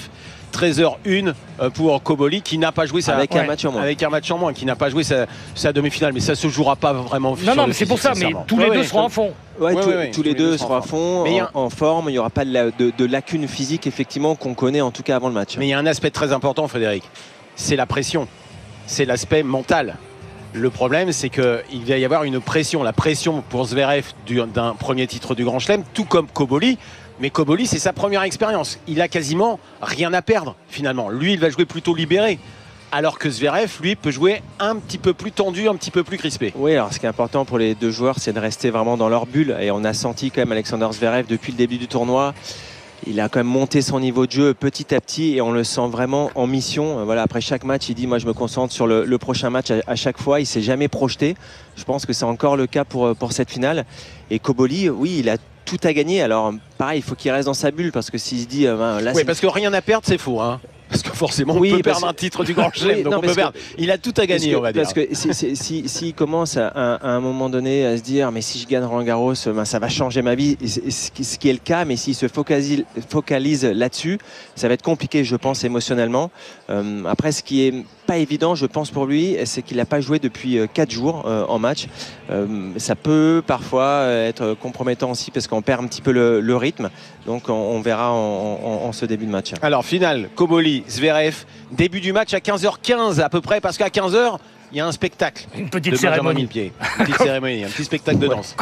treize heures une pour Koboli qui n'a pas joué sa, avec, ouais. un match en moins. avec un match en moins, qui n'a pas joué sa, sa demi-finale. Mais ça se jouera pas vraiment. Non, non, mais c'est pour ça, mais tous les ouais, deux ouais, seront à fond. Ouais, ouais, tout, ouais, tous les deux seront à fond, en, a... en forme. Il n'y aura pas de, la, de, de lacunes physiques, effectivement, qu'on connaît en tout cas avant le match. Mais il y a un aspect très important, Frédéric. C'est la pression. C'est l'aspect mental. Le problème, c'est qu'il va y avoir une pression. La pression pour Zverev d'un premier titre du Grand Chelem, tout comme Koboli. Mais Koboli, c'est sa première expérience. Il a quasiment rien à perdre, finalement. Lui, il va jouer plutôt libéré. Alors que Zverev, lui, peut jouer un petit peu plus tendu, un petit peu plus crispé. Oui, alors ce qui est important pour les deux joueurs, c'est de rester vraiment dans leur bulle. Et on a senti quand même Alexander Zverev, depuis le début du tournoi, il a quand même monté son niveau de jeu petit à petit et on le sent vraiment en mission. Voilà, après chaque match, il dit moi je me concentre sur le, le prochain match à, à chaque fois. Il ne s'est jamais projeté. Je pense que c'est encore le cas pour, pour cette finale. Et Koboli, oui, il a tout à gagner. Alors pareil, il faut qu'il reste dans sa bulle parce que s'il se dit euh, ben, là, oui, parce que rien à perdre, c'est faux. Hein. Parce que forcément, on oui, peut perdre que... un titre du Grand Chelem, oui, donc non, on peut perdre. Que... Il a tout à gagner, que, on va dire. Parce que s'il si, si, si commence à, à un moment donné à se dire mais si je gagne Roland Garros, ben, ça va changer ma vie, ce qui est le cas, mais s'il se focalise, focalise là-dessus, ça va être compliqué, je pense, émotionnellement. Euh, après, ce qui est pas évident, je pense, pour lui, c'est qu'il n'a pas joué depuis quatre jours euh, en match. Euh, ça peut parfois être compromettant aussi parce qu'on perd un petit peu le, le rythme. Donc on, on verra en, en, en ce début de match. Alors, finale, Koboli, Zverev, début du match à quinze heures quinze à peu près, parce qu'à quinze heures, il y a un spectacle. Une petite cérémonie. Une petite cérémonie, un petit spectacle de danse.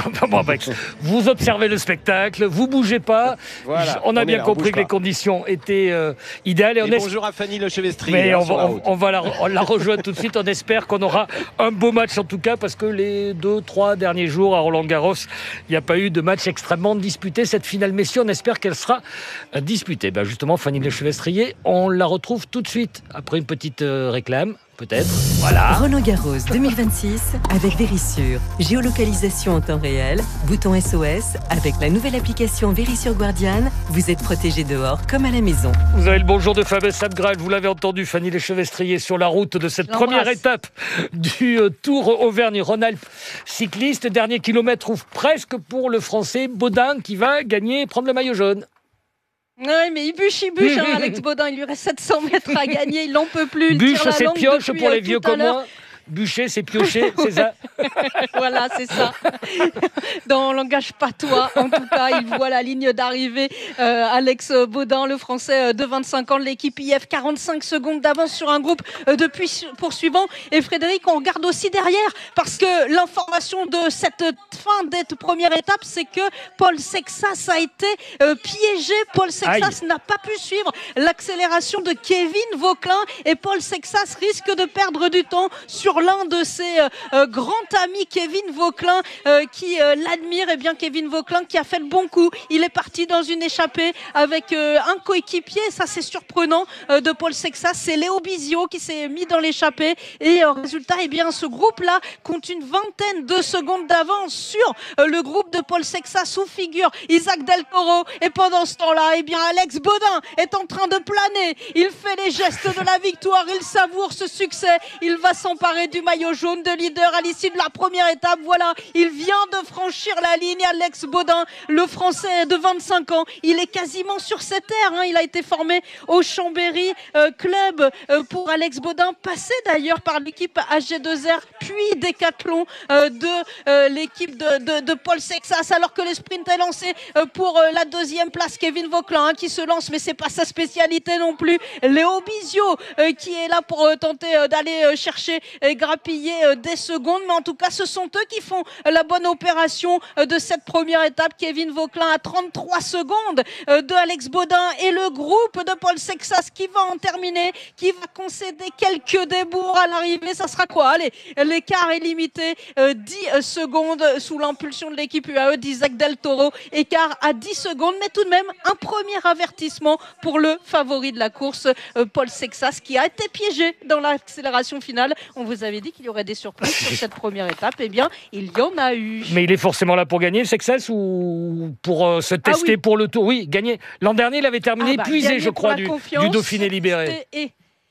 Vous observez le spectacle, vous bougez pas. Voilà, on a on bien là, compris que pas. les conditions étaient euh, idéales. Et, et on bonjour est... à Fanny Lechevestrier. Mais hein, on, va, on, on va la, on la rejoindre tout de suite. On espère qu'on aura un beau match en tout cas, parce que les deux, trois derniers jours à Roland-Garros, il n'y a pas eu de match extrêmement disputé. Cette finale Messi, on espère qu'elle sera disputée. Ben justement, Fanny Lechevestrier, on la retrouve tout de suite après une petite euh, réclame. Peut-être. Voilà. Roland Garros deux mille vingt-six avec Vérissure. Géolocalisation en temps réel, bouton S O S. Avec la nouvelle application Vérissure Guardian, vous êtes protégé dehors comme à la maison. Vous avez le bonjour de Fabrice Sabgrel. Vous l'avez entendu, Fanny Lechevestrier, sur la route de cette première étape du Tour Auvergne-Rhône-Alpes cycliste. Dernier kilomètre ouvre presque pour le Français Baudin qui va gagner et prendre le maillot jaune. Oui, mais il bûche, il bûche, hein, Alex Baudin. Il lui reste sept cents mètres à gagner. Il n'en peut plus. Il bûche, c'est pioche pour les vieux comme moi. Bûcher, c'est piocher, c'est ça. Voilà, c'est ça. Dans le langage patois, en tout cas, il voit la ligne d'arrivée. Euh, Alex Baudin, le Français de vingt-cinq ans de l'équipe I F, quarante-cinq secondes d'avance sur un groupe de poursuivants. Et Frédéric, on regarde aussi derrière, parce que l'information de cette fin d'être première étape, c'est que Paul Sexas a été euh, piégé. Paul Sexas Aïe. n'a pas pu suivre l'accélération de Kevin Vauquelin. Et Paul Sexas risque de perdre du temps sur l'un de ses euh, grands amis, Kevin Vauquelin, euh, qui euh, l'admire. Et bien Kevin Vauquelin qui a fait le bon coup. Il est parti dans une échappée avec euh, un coéquipier. Ça, c'est surprenant euh, de Paul Sexas. C'est Léo Bizio qui s'est mis dans l'échappée. Et euh, résultat, eh bien, ce groupe-là compte une vingtaine de secondes d'avance sur euh, le groupe de Paul Sexas, où figure Isaac Del Toro. Et pendant ce temps-là, eh bien, Alex Baudin est en train de planer. Il fait les gestes de la victoire. Il savoure ce succès. Il va s'emparer du maillot jaune de leader à l'issue de la première étape. Voilà, il vient de franchir la ligne. Alex Baudin, le Français de vingt-cinq ans, il est quasiment sur cette terre. Hein. Il a été formé au Chambéry euh, Club euh, pour Alex Baudin, passé d'ailleurs par l'équipe H G deux R, puis Décathlon euh, de euh, l'équipe de, de, de Paul Sexas, alors que le sprint est lancé euh, pour euh, la deuxième place. Kevin Vauquelin hein, qui se lance, mais c'est pas sa spécialité non plus. Léo Bizio euh, qui est là pour euh, tenter euh, d'aller euh, chercher et grappiller euh, des secondes, mais en tout cas ce sont eux qui font euh, la bonne opération euh, de cette première étape. Kevin Vauquelin à trente-trois secondes euh, de Alex Baudin, et le groupe de Paul Sexas qui va en terminer, qui va concéder quelques débours à l'arrivée. Ça sera quoi? Allez, l'écart est limité, euh, dix secondes sous l'impulsion de l'équipe U A E d'Isaac Del Toro, écart à dix secondes, mais tout de même un premier avertissement pour le favori de la course, euh, Paul Sexas, qui a été piégé dans l'accélération finale. On vous avait dit qu'il y aurait des surprises sur cette première étape. Eh bien, il y en a eu. Mais il est forcément là pour gagner, Sexas, ou pour euh, se tester ah oui. pour le tour? Oui, gagner. L'an dernier, il avait terminé ah bah, épuisé, je crois, du, du Dauphiné libéré. Et...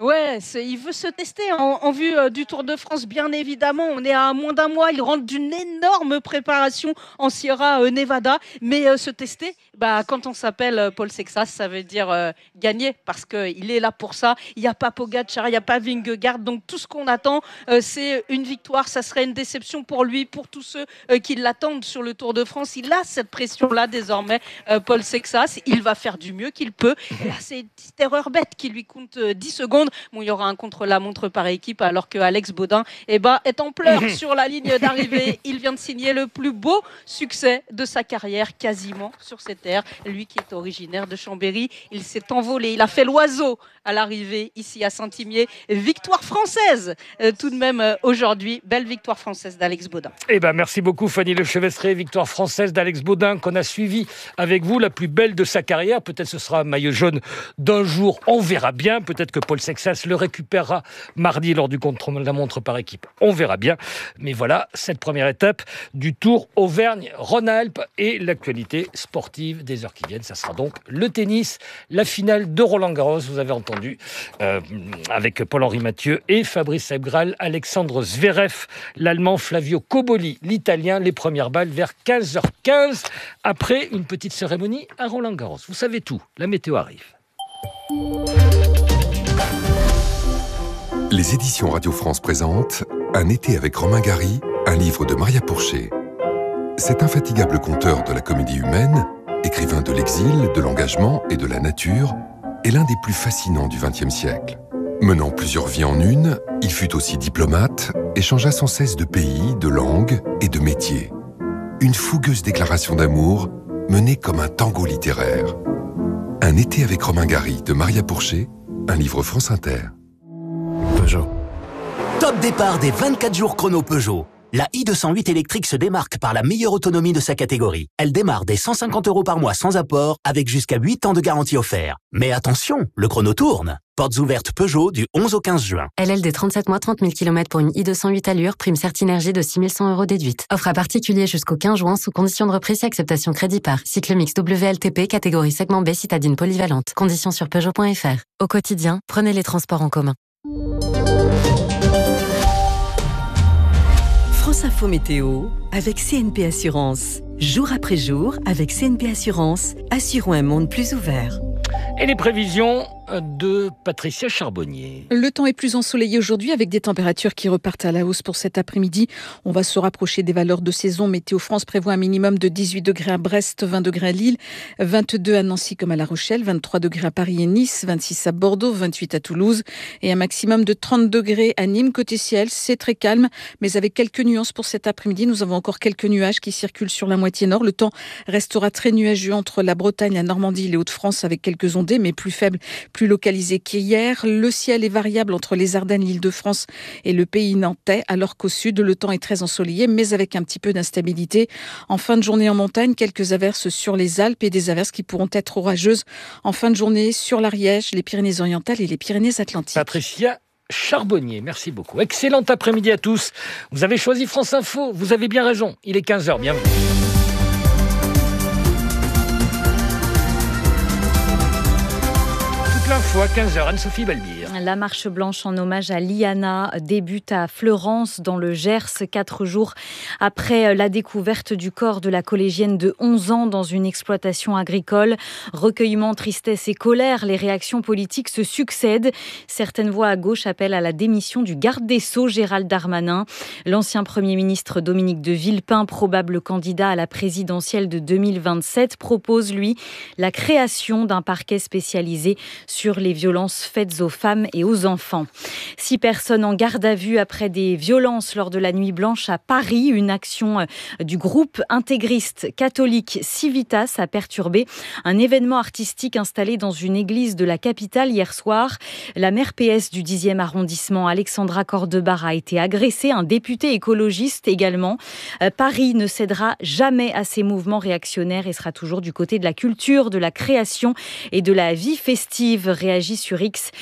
Ouais, c'est, il veut se tester en, en vue euh, du Tour de France, bien évidemment. On est à moins d'un mois, il rentre d'une énorme préparation en Sierra euh, Nevada. Mais euh, se tester, bah, quand on s'appelle euh, Paul Sexas, ça veut dire euh, gagner, parce qu'il est là pour ça. Il n'y a pas Pogacar, il n'y a pas Vingegaard, donc tout ce qu'on attend, euh, c'est une victoire. Ça serait une déception pour lui, pour tous ceux euh, qui l'attendent sur le Tour de France. Il a cette pression-là désormais, euh, Paul Sexas. Il va faire du mieux qu'il peut. Et là, c'est une petite erreur bête qui lui compte euh, dix secondes. Bon, il y aura un contre-la-montre par équipe alors que Alex Baudin eh ben, est en pleurs sur la ligne d'arrivée. Il vient de signer le plus beau succès de sa carrière quasiment sur ces terres. Lui qui est originaire de Chambéry, il s'est envolé. Il a fait l'oiseau à l'arrivée ici à Saint-Imier. Victoire française euh, tout de même euh, aujourd'hui. Belle victoire française d'Alex Baudin. Eh ben, merci beaucoup Fanny Lechevestre. Victoire française d'Alex Baudin qu'on a suivi avec vous, la plus belle de sa carrière. Peut-être ce sera un maillot jaune d'un jour. On verra bien. Peut-être que Paul Sexas le récupérera mardi lors du contre-la-montre par équipe. On verra bien. Mais voilà, cette première étape du Tour Auvergne-Rhône-Alpes et l'actualité sportive des heures qui viennent. Ça sera donc le tennis, la finale de Roland-Garros, vous avez entendu, euh, avec Paul-Henri Mathieu et Fabrice Ebgral, Alexandre Zverev, l'Allemand Flavio Cobolli, l'Italien, les premières balles vers quinze heures quinze, après une petite cérémonie à Roland-Garros. Vous savez tout, la météo arrive. Les éditions Radio France présentent Un été avec Romain Gary, un livre de Maria Pourchet. Cet infatigable conteur de la comédie humaine, écrivain de l'exil, de l'engagement et de la nature, est l'un des plus fascinants du vingtième siècle. Menant plusieurs vies en une, il fut aussi diplomate et changea sans cesse de pays, de langue et de métier. Une fougueuse déclaration d'amour menée comme un tango littéraire. Un été avec Romain Gary de Maria Pourchet, un livre France Inter. Peugeot. Top départ des vingt-quatre jours chrono Peugeot. La i deux cent huit électrique se démarque par la meilleure autonomie de sa catégorie. Elle démarre dès cent cinquante euros par mois sans apport, avec jusqu'à huit ans de garantie offert. Mais attention, le chrono tourne. Portes ouvertes Peugeot du onze au quinze juin. L L D trente-sept mois, trente mille kilomètres pour une i deux cent huit allure, prime Certinergie de six mille cent euros déduite. Offre à particulier jusqu'au quinze juin sous condition de reprise et acceptation crédit par. Cycle mix W L T P, catégorie segment B, citadine polyvalente. Conditions sur Peugeot point F R. Au quotidien, prenez les transports en commun. France Info Météo avec C N P Assurance. Jour après jour, avec C N P Assurance, assurons un monde plus ouvert. Et les prévisions de Patricia Charbonnier. Le temps est plus ensoleillé aujourd'hui avec des températures qui repartent à la hausse pour cet après-midi. On va se rapprocher des valeurs de saison. Météo France prévoit un minimum de dix-huit degrés à Brest, vingt degrés à Lille, vingt-deux à Nancy comme à La Rochelle, vingt-trois degrés à Paris et Nice, vingt-six à Bordeaux, vingt-huit à Toulouse et un maximum de trente degrés à Nîmes. Côté ciel, c'est très calme, mais avec quelques nuances pour cet après-midi. Nous avons encore quelques nuages qui circulent sur la moitié nord. Le temps restera très nuageux entre la Bretagne, la Normandie et les Hauts-de-France avec quelques ondées, mais plus faibles, plus localisé qu'hier. Le ciel est variable entre les Ardennes, l'Île-de-France et le pays nantais, alors qu'au sud, le temps est très ensoleillé, mais avec un petit peu d'instabilité. En fin de journée en montagne, quelques averses sur les Alpes et des averses qui pourront être orageuses en fin de journée sur l'Ariège, les Pyrénées-Orientales et les Pyrénées-Atlantiques. Patricia Charbonnier, merci beaucoup. Excellent après-midi à tous. Vous avez choisi France Info, vous avez bien raison. Il est quinze heures, bienvenue. L'info à quinze heures, Anne-Sophie Balbir. La marche blanche en hommage à Liana débute à Fleurance dans le Gers, quatre jours après la découverte du corps de la collégienne de onze ans dans une exploitation agricole. Recueillement, tristesse et colère, les réactions politiques se succèdent. Certaines voix à gauche appellent à la démission du garde des Sceaux Gérald Darmanin. L'ancien Premier ministre Dominique de Villepin, probable candidat à la présidentielle de deux mille vingt-sept, propose, lui, la création d'un parquet spécialisé sur sur les violences faites aux femmes et aux enfants. Six personnes en garde à vue après des violences lors de la nuit blanche à Paris. Une action du groupe intégriste catholique Civitas a perturbé un événement artistique installé dans une église de la capitale hier soir. La maire P S du dixième arrondissement, Alexandra Cordebar, a été agressée. Un député écologiste également. Paris ne cédera jamais à ces mouvements réactionnaires et sera toujours du côté de la culture, de la création et de la vie festive, réagit sur X le maire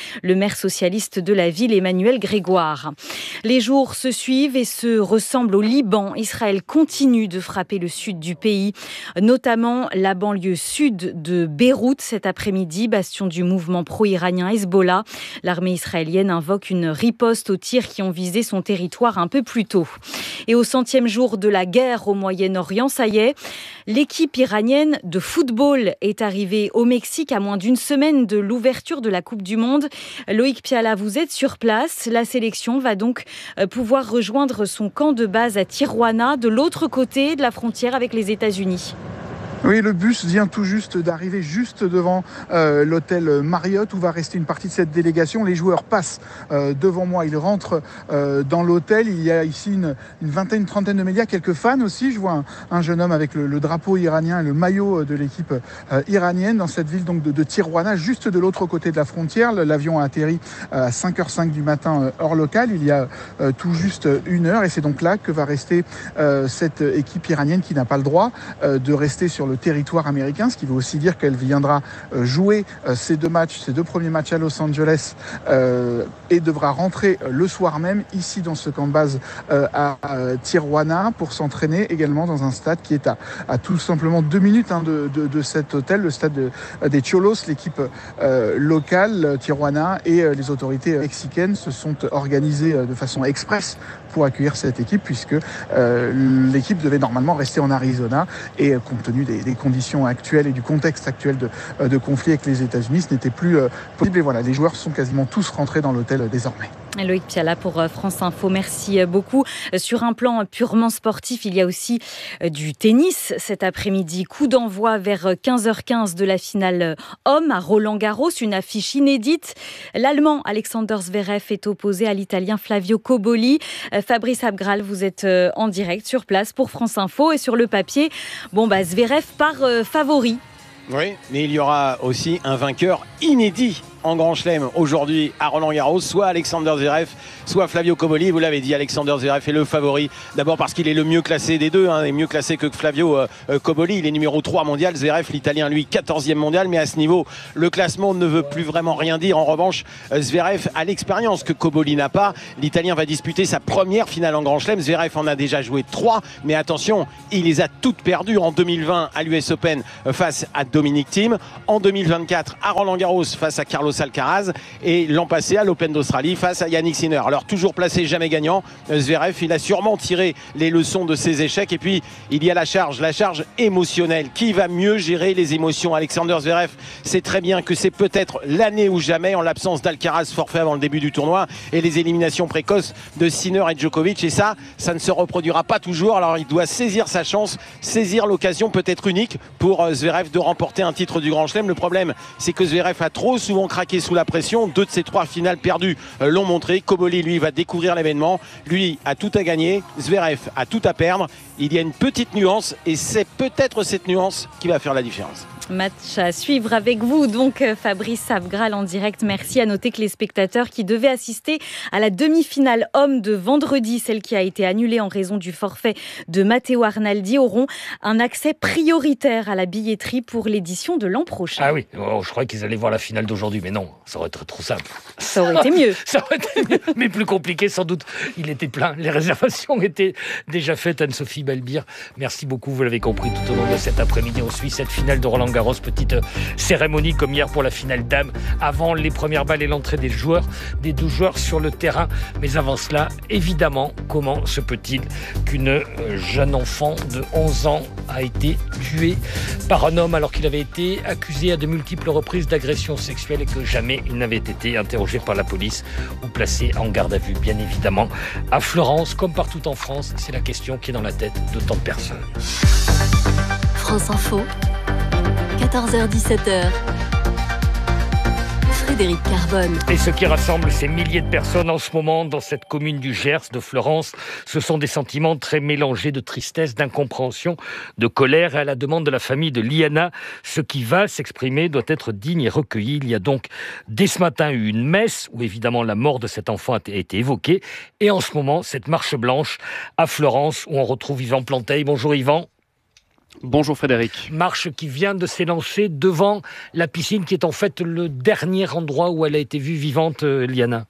maire socialiste de la ville, Emmanuel Grégoire. Les jours se suivent et se ressemblent au Liban. Israël continue de frapper le sud du pays, notamment la banlieue sud de Beyrouth cet après-midi, bastion du mouvement pro-iranien Hezbollah. L'armée israélienne invoque une riposte aux tirs qui ont visé son territoire un peu plus tôt. Et au centième jour de la guerre au Moyen-Orient, ça y est, l'équipe iranienne de football est arrivée au Mexique à moins d'une semaine de l'ouverture de la Coupe du Monde. Loïc Piala, vous êtes sur place. La sélection va donc pouvoir rejoindre son camp de base à Tijuana, de l'autre côté de la frontière avec les États-Unis. Oui, le bus vient tout juste d'arriver juste devant euh, l'hôtel Marriott où va rester une partie de cette délégation. Les joueurs passent euh, devant moi, ils rentrent euh, dans l'hôtel. Il y a ici une, une vingtaine, une trentaine de médias, quelques fans aussi. Je vois un, un jeune homme avec le, le drapeau iranien et le maillot de l'équipe euh, iranienne dans cette ville donc de, de Tijuana, juste de l'autre côté de la frontière. L'avion a atterri à cinq heures cinq du matin euh, heure locale, il y a euh, tout juste une heure. Et c'est donc là que va rester euh, cette équipe iranienne qui n'a pas le droit euh, de rester sur le territoire américain, ce qui veut aussi dire qu'elle viendra jouer ces deux matchs, ces deux premiers matchs à Los Angeles euh, et devra rentrer le soir même ici dans ce camp de base euh, à, à Tijuana pour s'entraîner également dans un stade qui est à, à tout simplement deux minutes hein, de, de, de cet hôtel, le stade de, des Cholos. L'équipe euh, locale, Tijuana et euh, les autorités mexicaines se sont organisées euh, de façon express pour accueillir cette équipe puisque euh, l'équipe devait normalement rester en Arizona et euh, compte tenu des des conditions actuelles et du contexte actuel de, de conflit avec les États-Unis, ce n'était plus possible. Et voilà, les joueurs sont quasiment tous rentrés dans l'hôtel désormais. Loïc Piala pour France Info, merci beaucoup. Sur un plan purement sportif, il y a aussi du tennis cet après-midi. Coup d'envoi vers quinze heures quinze de la finale homme à Roland-Garros, une affiche inédite. L'Allemand Alexander Zverev est opposé à l'Italien Flavio Cobolli. Fabrice Abgral, vous êtes en direct sur place pour France Info et sur le papier, bon bah Zverev part euh, favori. Oui, mais il y aura aussi un vainqueur inédit en Grand Chelem aujourd'hui à Roland-Garros, soit Alexander Zverev, soit Flavio Cobolli. Vous l'avez dit, Alexander Zverev est le favori. D'abord parce qu'il est le mieux classé des deux, hein, et mieux classé que Flavio euh, Cobolli. Il est numéro trois mondial. Zverev, l'Italien, lui, quatorzième mondial. Mais à ce niveau, le classement ne veut plus vraiment rien dire. En revanche, Zverev a l'expérience que Cobolli n'a pas. L'Italien va disputer sa première finale en Grand Chelem. Zverev en a déjà joué trois. Mais attention, il les a toutes perdues en deux mille vingt à l'U S Open face à Dominic Thiem. En deux mille vingt-quatre à Roland-Garros face à Carlos Alcaraz, et l'an passé à l'Open d'Australie face à Yannick Sinner. Alors toujours placé, jamais gagnant, Zverev, il a sûrement tiré les leçons de ses échecs. Et puis il y a la charge, la charge émotionnelle. Qui va mieux gérer les émotions? Alexander Zverev sait très bien que c'est peut-être l'année ou jamais en l'absence d'Alcaraz, forfait avant le début du tournoi, et les éliminations précoces de Sinner et Djokovic. Et ça, ça ne se reproduira pas toujours. Alors il doit saisir sa chance, saisir l'occasion peut-être unique pour Zverev de remporter un titre du Grand Chelem. Le problème, c'est que Zverev a trop souvent craqué sous la pression. Deux de ses trois finales perdues l'ont montré. Cobolli, lui, va découvrir l'événement. Lui a tout à gagner. Zverev a tout à perdre. Il y a une petite nuance et c'est peut-être cette nuance qui va faire la différence. Match à suivre avec vous, donc Fabrice Abgral en direct. Merci. À noter que les spectateurs qui devaient assister à la demi-finale homme de vendredi, celle qui a été annulée en raison du forfait de Matteo Arnaldi, auront un accès prioritaire à la billetterie pour l'édition de l'an prochain. Ah oui, oh, je croyais qu'ils allaient voir la finale d'aujourd'hui, mais non, ça aurait été trop simple. Ça aurait été mieux. Ça aurait été mieux, mais plus compliqué sans doute. Il était plein, les réservations étaient déjà faites. Anne-Sophie Balbir, merci beaucoup, vous l'avez compris tout au long de cet après-midi. On suit cette finale de Roland-Garros. Petite cérémonie comme hier pour la finale dames, avant les premières balles et l'entrée des joueurs, des deux joueurs sur le terrain. Mais avant cela, évidemment, comment se peut-il qu'une jeune enfant de onze ans a été tuée par un homme alors qu'il avait été accusé à de multiples reprises d'agression sexuelle et que jamais il n'avait été interrogé par la police ou placé en garde à vue? Bien évidemment, à Florence, comme partout en France, c'est la question qui est dans la tête de tant de personnes. France Info, quatorze heures dix-sept heures. Frédéric Carbone. Et ce qui rassemble ces milliers de personnes en ce moment dans cette commune du Gers, de Florence, ce sont des sentiments très mélangés de tristesse, d'incompréhension, de colère. Et à la demande de la famille de Liana, ce qui va s'exprimer doit être digne et recueilli. Il y a donc dès ce matin eu une messe où évidemment la mort de cet enfant a été évoquée. Et en ce moment, cette marche blanche à Florence où on retrouve Yvan Planteil. Bonjour Yvan. Bonjour Frédéric. Marche qui vient de s'élancer devant la piscine qui est en fait le dernier endroit où elle a été vue vivante, Liana.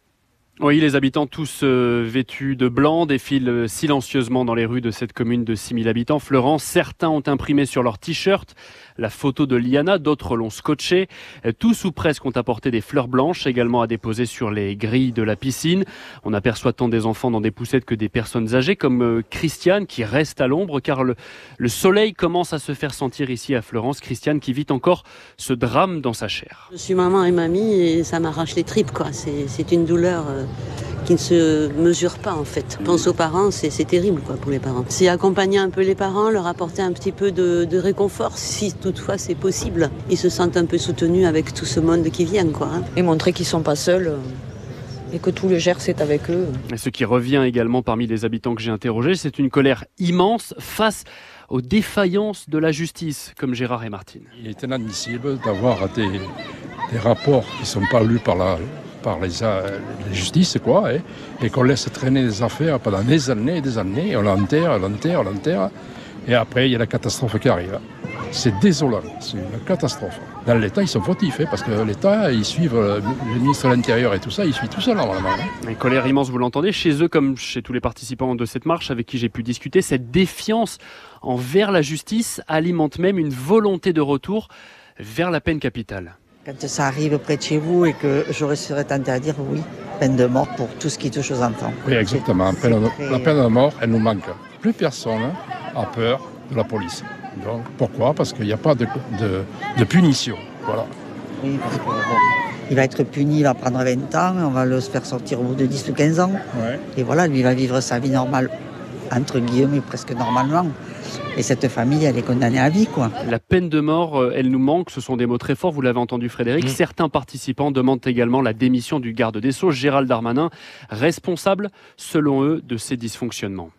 Oui, les habitants tous euh, vêtus de blanc défilent silencieusement dans les rues de cette commune de six mille habitants. Florence, certains ont imprimé sur leur t-shirt la photo de Liana, d'autres l'ont scotché. Tous ou presque ont apporté des fleurs blanches également à déposer sur les grilles de la piscine. On aperçoit tant des enfants dans des poussettes que des personnes âgées comme euh, Christiane qui reste à l'ombre car le, le soleil commence à se faire sentir ici à Florence. Christiane qui vit encore ce drame dans sa chair. Je suis maman et mamie et ça m'arrache les tripes, quoi. C'est, c'est une douleur euh, qui ne se mesure pas en fait. Pense aux parents, c'est, c'est terrible quoi, pour les parents. C'est accompagner un peu les parents, leur apporter un petit peu de, de réconfort si toutefois c'est possible. Ils se sentent un peu soutenus avec tout ce monde qui vient, quoi. Hein. Et montrer qu'ils ne sont pas seuls. Euh... et que tout le Gers est avec eux. Et ce qui revient également parmi les habitants que j'ai interrogés, c'est une colère immense face aux défaillances de la justice, comme Gérard et Martine. Il est inadmissible d'avoir des, des rapports qui ne sont pas lus par la, par les, les justices, quoi, et, et qu'on laisse traîner des affaires pendant des années et des années, on l'enterre, on l'enterre, on l'enterre, et après il y a la catastrophe qui arrive. C'est désolant, c'est une catastrophe. Dans l'État, ils sont fautifs, hein, parce que l'État, ils suivent le ministre de l'Intérieur et tout ça, ils suivent tout ça normalement. Hein. Une colère immense, vous l'entendez, chez eux comme chez tous les participants de cette marche avec qui j'ai pu discuter. Cette défiance envers la justice alimente même une volonté de retour vers la peine capitale. Quand ça arrive près de chez vous et que j'aurais serais tenté à dire oui, peine de mort pour tout ce qui touche aux enfants. Oui, exactement. C'est, c'est peine, très... La peine de mort, elle nous manque. Plus personne n'a peur de la police. Donc, pourquoi ? Parce qu'il n'y a pas de, de, de punition. Voilà. Oui, parce que, bon, il va être puni, il va prendre vingt ans, on va le faire sortir au bout de dix ou quinze ans. Ouais. Et voilà, lui, il va vivre sa vie normale, entre guillemets, presque normalement. Et cette famille, elle est condamnée à vie, quoi. La peine de mort, elle nous manque. Ce sont des mots très forts, vous l'avez entendu, Frédéric. Mmh. Certains participants demandent également la démission du garde des Sceaux, Gérald Darmanin, responsable, selon eux, de ces dysfonctionnements.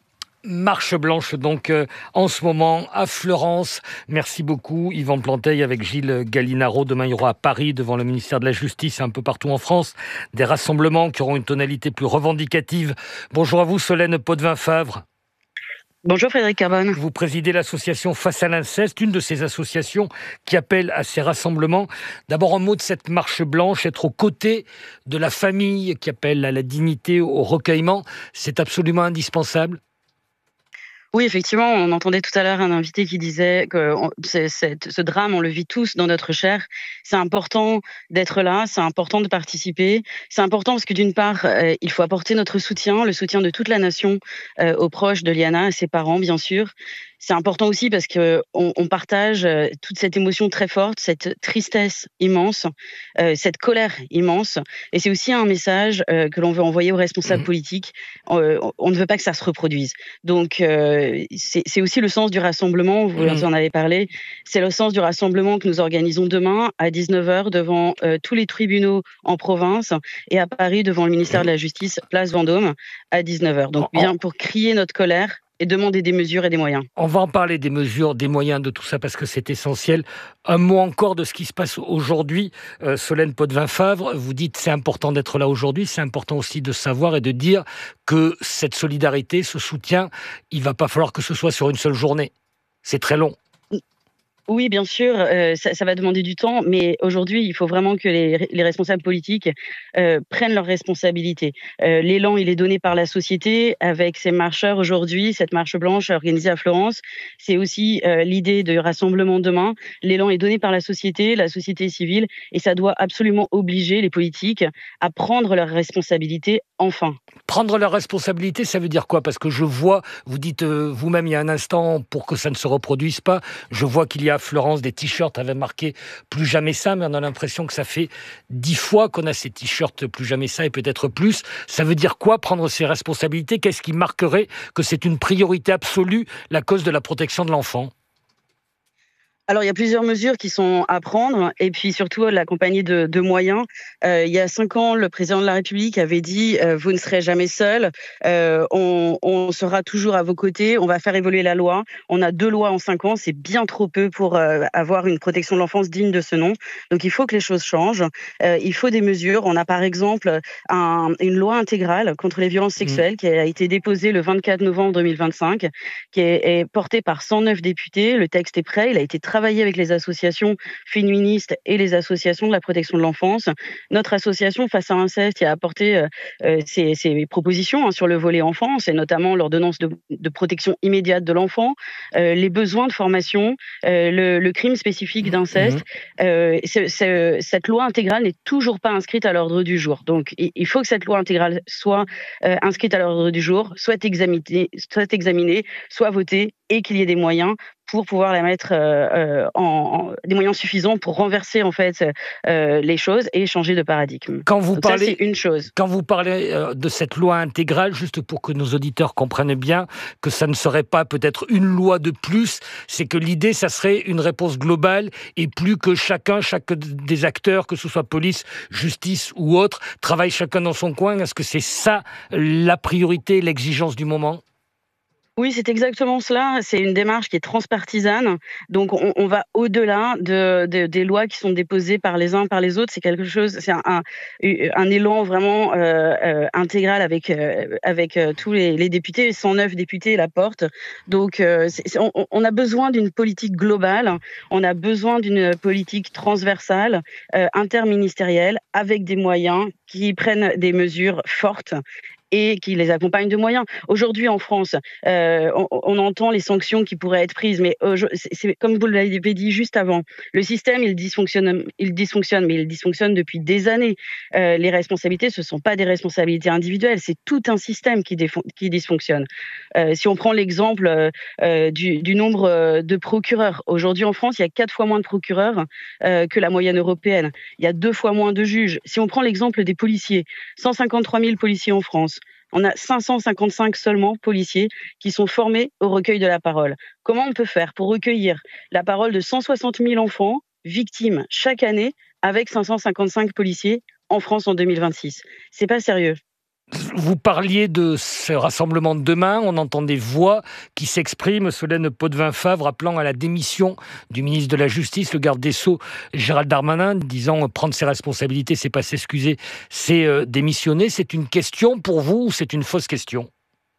Marche blanche donc euh, en ce moment à Florence. Merci beaucoup Yvan Planteil avec Gilles Gallinaro. Demain il y aura à Paris devant le ministère de la Justice et un peu partout en France des rassemblements qui auront une tonalité plus revendicative. Bonjour à vous Solène Potvin-Favre. Bonjour Frédéric Carbone. Vous présidez l'association Face à l'inceste, une de ces associations qui appelle à ces rassemblements. D'abord un mot de cette marche blanche, être aux côtés de la famille qui appelle à la dignité, au recueillement, c'est absolument indispensable. Oui, effectivement, on entendait tout à l'heure un invité qui disait que on, c'est, c'est, ce drame, on le vit tous dans notre chair. C'est important d'être là, c'est important de participer. C'est important parce que d'une part, euh, il faut apporter notre soutien, le soutien de toute la nation euh, aux proches de Liana, à ses parents, bien sûr. C'est important aussi parce que on, on partage euh, toute cette émotion très forte, cette tristesse immense, euh, cette colère immense. Et c'est aussi un message euh, que l'on veut envoyer aux responsables mmh. politiques. Euh, on ne veut pas que ça se reproduise. Donc, euh, c'est, c'est aussi le sens du rassemblement, vous mmh. en avez parlé. C'est le sens du rassemblement que nous organisons demain à dix-neuf heures devant euh, tous les tribunaux en province et à Paris devant le ministère de la Justice, place Vendôme, à dix-neuf heures. Donc, bien pour crier notre colère et demander des mesures et des moyens. On va en parler des mesures, des moyens, de tout ça, parce que c'est essentiel. Un mot encore de ce qui se passe aujourd'hui. Euh, Solène Potvin-Favre, vous dites c'est important d'être là aujourd'hui, c'est important aussi de savoir et de dire que cette solidarité, ce soutien, il ne va pas falloir que ce soit sur une seule journée. C'est très long. Oui, bien sûr, euh, ça, ça va demander du temps, mais aujourd'hui, il faut vraiment que les, les responsables politiques euh, prennent leurs responsabilités. Euh, l'élan, il est donné par la société avec ces marcheurs aujourd'hui, cette marche blanche organisée à Florence. C'est aussi euh, l'idée de rassemblement demain. L'élan est donné par la société, la société civile, et ça doit absolument obliger les politiques à prendre leurs responsabilités enfin. Prendre leurs responsabilités, ça veut dire quoi ? Parce que je vois, vous dites euh, vous-même il y a un instant, pour que ça ne se reproduise pas, je vois qu'il y a à Florence des t-shirts avaient marqué « Plus jamais ça », mais on a l'impression que ça fait dix fois qu'on a ces t-shirts « Plus jamais ça » et peut-être plus. Ça veut dire quoi, prendre ses responsabilités ? Qu'est-ce qui marquerait que c'est une priorité absolue, la cause de la protection de l'enfant ? Alors, il y a plusieurs mesures qui sont à prendre et puis surtout l'accompagner de, de moyens. Euh, il y a cinq ans, le président de la République avait dit euh, « Vous ne serez jamais seul, euh, on, on sera toujours à vos côtés, on va faire évoluer la loi ». On a deux lois en cinq ans, c'est bien trop peu pour euh, avoir une protection de l'enfance digne de ce nom. Donc, il faut que les choses changent. Euh, il faut des mesures. On a par exemple un, une loi intégrale contre les violences sexuelles mmh. qui a été déposée le vingt-quatre novembre deux mille vingt-cinq, qui est, est portée par cent neuf députés. Le texte est prêt, il a été travailler avec les associations féministes et les associations de la protection de l'enfance. Notre association Face à l'inceste a apporté euh, ses, ses propositions hein, sur le volet enfance et notamment l'ordonnance de, de protection immédiate de l'enfant, euh, les besoins de formation, euh, le, le crime spécifique d'inceste. Mmh. Euh, c'est, c'est, cette loi intégrale n'est toujours pas inscrite à l'ordre du jour. Donc il faut que cette loi intégrale soit euh, inscrite à l'ordre du jour, soit examinée, soit examinée, soit votée et qu'il y ait des moyens pour pouvoir la mettre euh, en, en des moyens suffisants pour renverser en fait euh, les choses et changer de paradigme. Quand vous Donc parlez, ça, c'est une chose. Quand vous parlez euh, de cette loi intégrale, juste pour que nos auditeurs comprennent bien que ça ne serait pas peut-être une loi de plus, c'est que l'idée, ça serait une réponse globale et plus que chacun, chaque des acteurs, que ce soit police, justice ou autre, travaille chacun dans son coin. Est-ce que c'est ça la priorité, l'exigence du moment ? Oui, c'est exactement cela. C'est une démarche qui est transpartisane. Donc, on, on va au-delà de, de, des lois qui sont déposées par les uns, par les autres. C'est quelque chose, c'est un, un, un élan vraiment euh, euh, intégral avec euh, avec euh, tous les, les députés. cent neuf députés la portent. Donc, euh, c'est, c'est, on, on a besoin d'une politique globale. On a besoin d'une politique transversale, euh, interministérielle, avec des moyens qui prennent des mesures fortes et qui les accompagnent de moyens. Aujourd'hui, en France, euh, on, on entend les sanctions qui pourraient être prises, mais euh, c'est, c'est comme vous l'avez dit juste avant, le système, il dysfonctionne, il dysfonctionne, mais il dysfonctionne depuis des années. Euh, les responsabilités, ce ne sont pas des responsabilités individuelles, c'est tout un système qui, défon- qui dysfonctionne. Euh, si on prend l'exemple euh, du, du nombre de procureurs, aujourd'hui en France, il y a quatre fois moins de procureurs euh, que la moyenne européenne. Il y a deux fois moins de juges. Si on prend l'exemple des policiers, cent cinquante-trois mille policiers en France, on a cinq cent cinquante-cinq seulement policiers qui sont formés au recueil de la parole. Comment on peut faire pour recueillir la parole de cent soixante mille enfants victimes chaque année avec cinq cent cinquante-cinq policiers en France en deux mille vingt-six ? C'est pas sérieux. Vous parliez de ce rassemblement de demain, on entend des voix qui s'expriment. Solène Potvin-Favre appelant à la démission du ministre de la Justice, le garde des Sceaux Gérald Darmanin, disant prendre ses responsabilités, c'est pas s'excuser, c'est euh, démissionner. C'est une question pour vous ou c'est une fausse question ?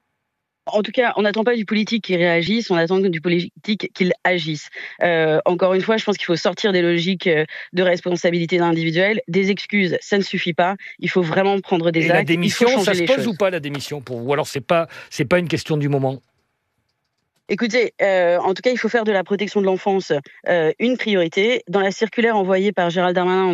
En tout cas, on n'attend pas du politique qui réagisse, on attend du politique qu'il agisse. Euh, encore une fois, je pense qu'il faut sortir des logiques de responsabilité individuelle. Des excuses, ça ne suffit pas. Il faut vraiment prendre des Et actes. La démission, il faut ça se pose choses. ou pas la démission pour vous ? Alors c'est pas c'est pas une question du moment. Écoutez, euh, en tout cas, il faut faire de la protection de l'enfance euh, une priorité. Dans la circulaire envoyée par Gérald Darmanin en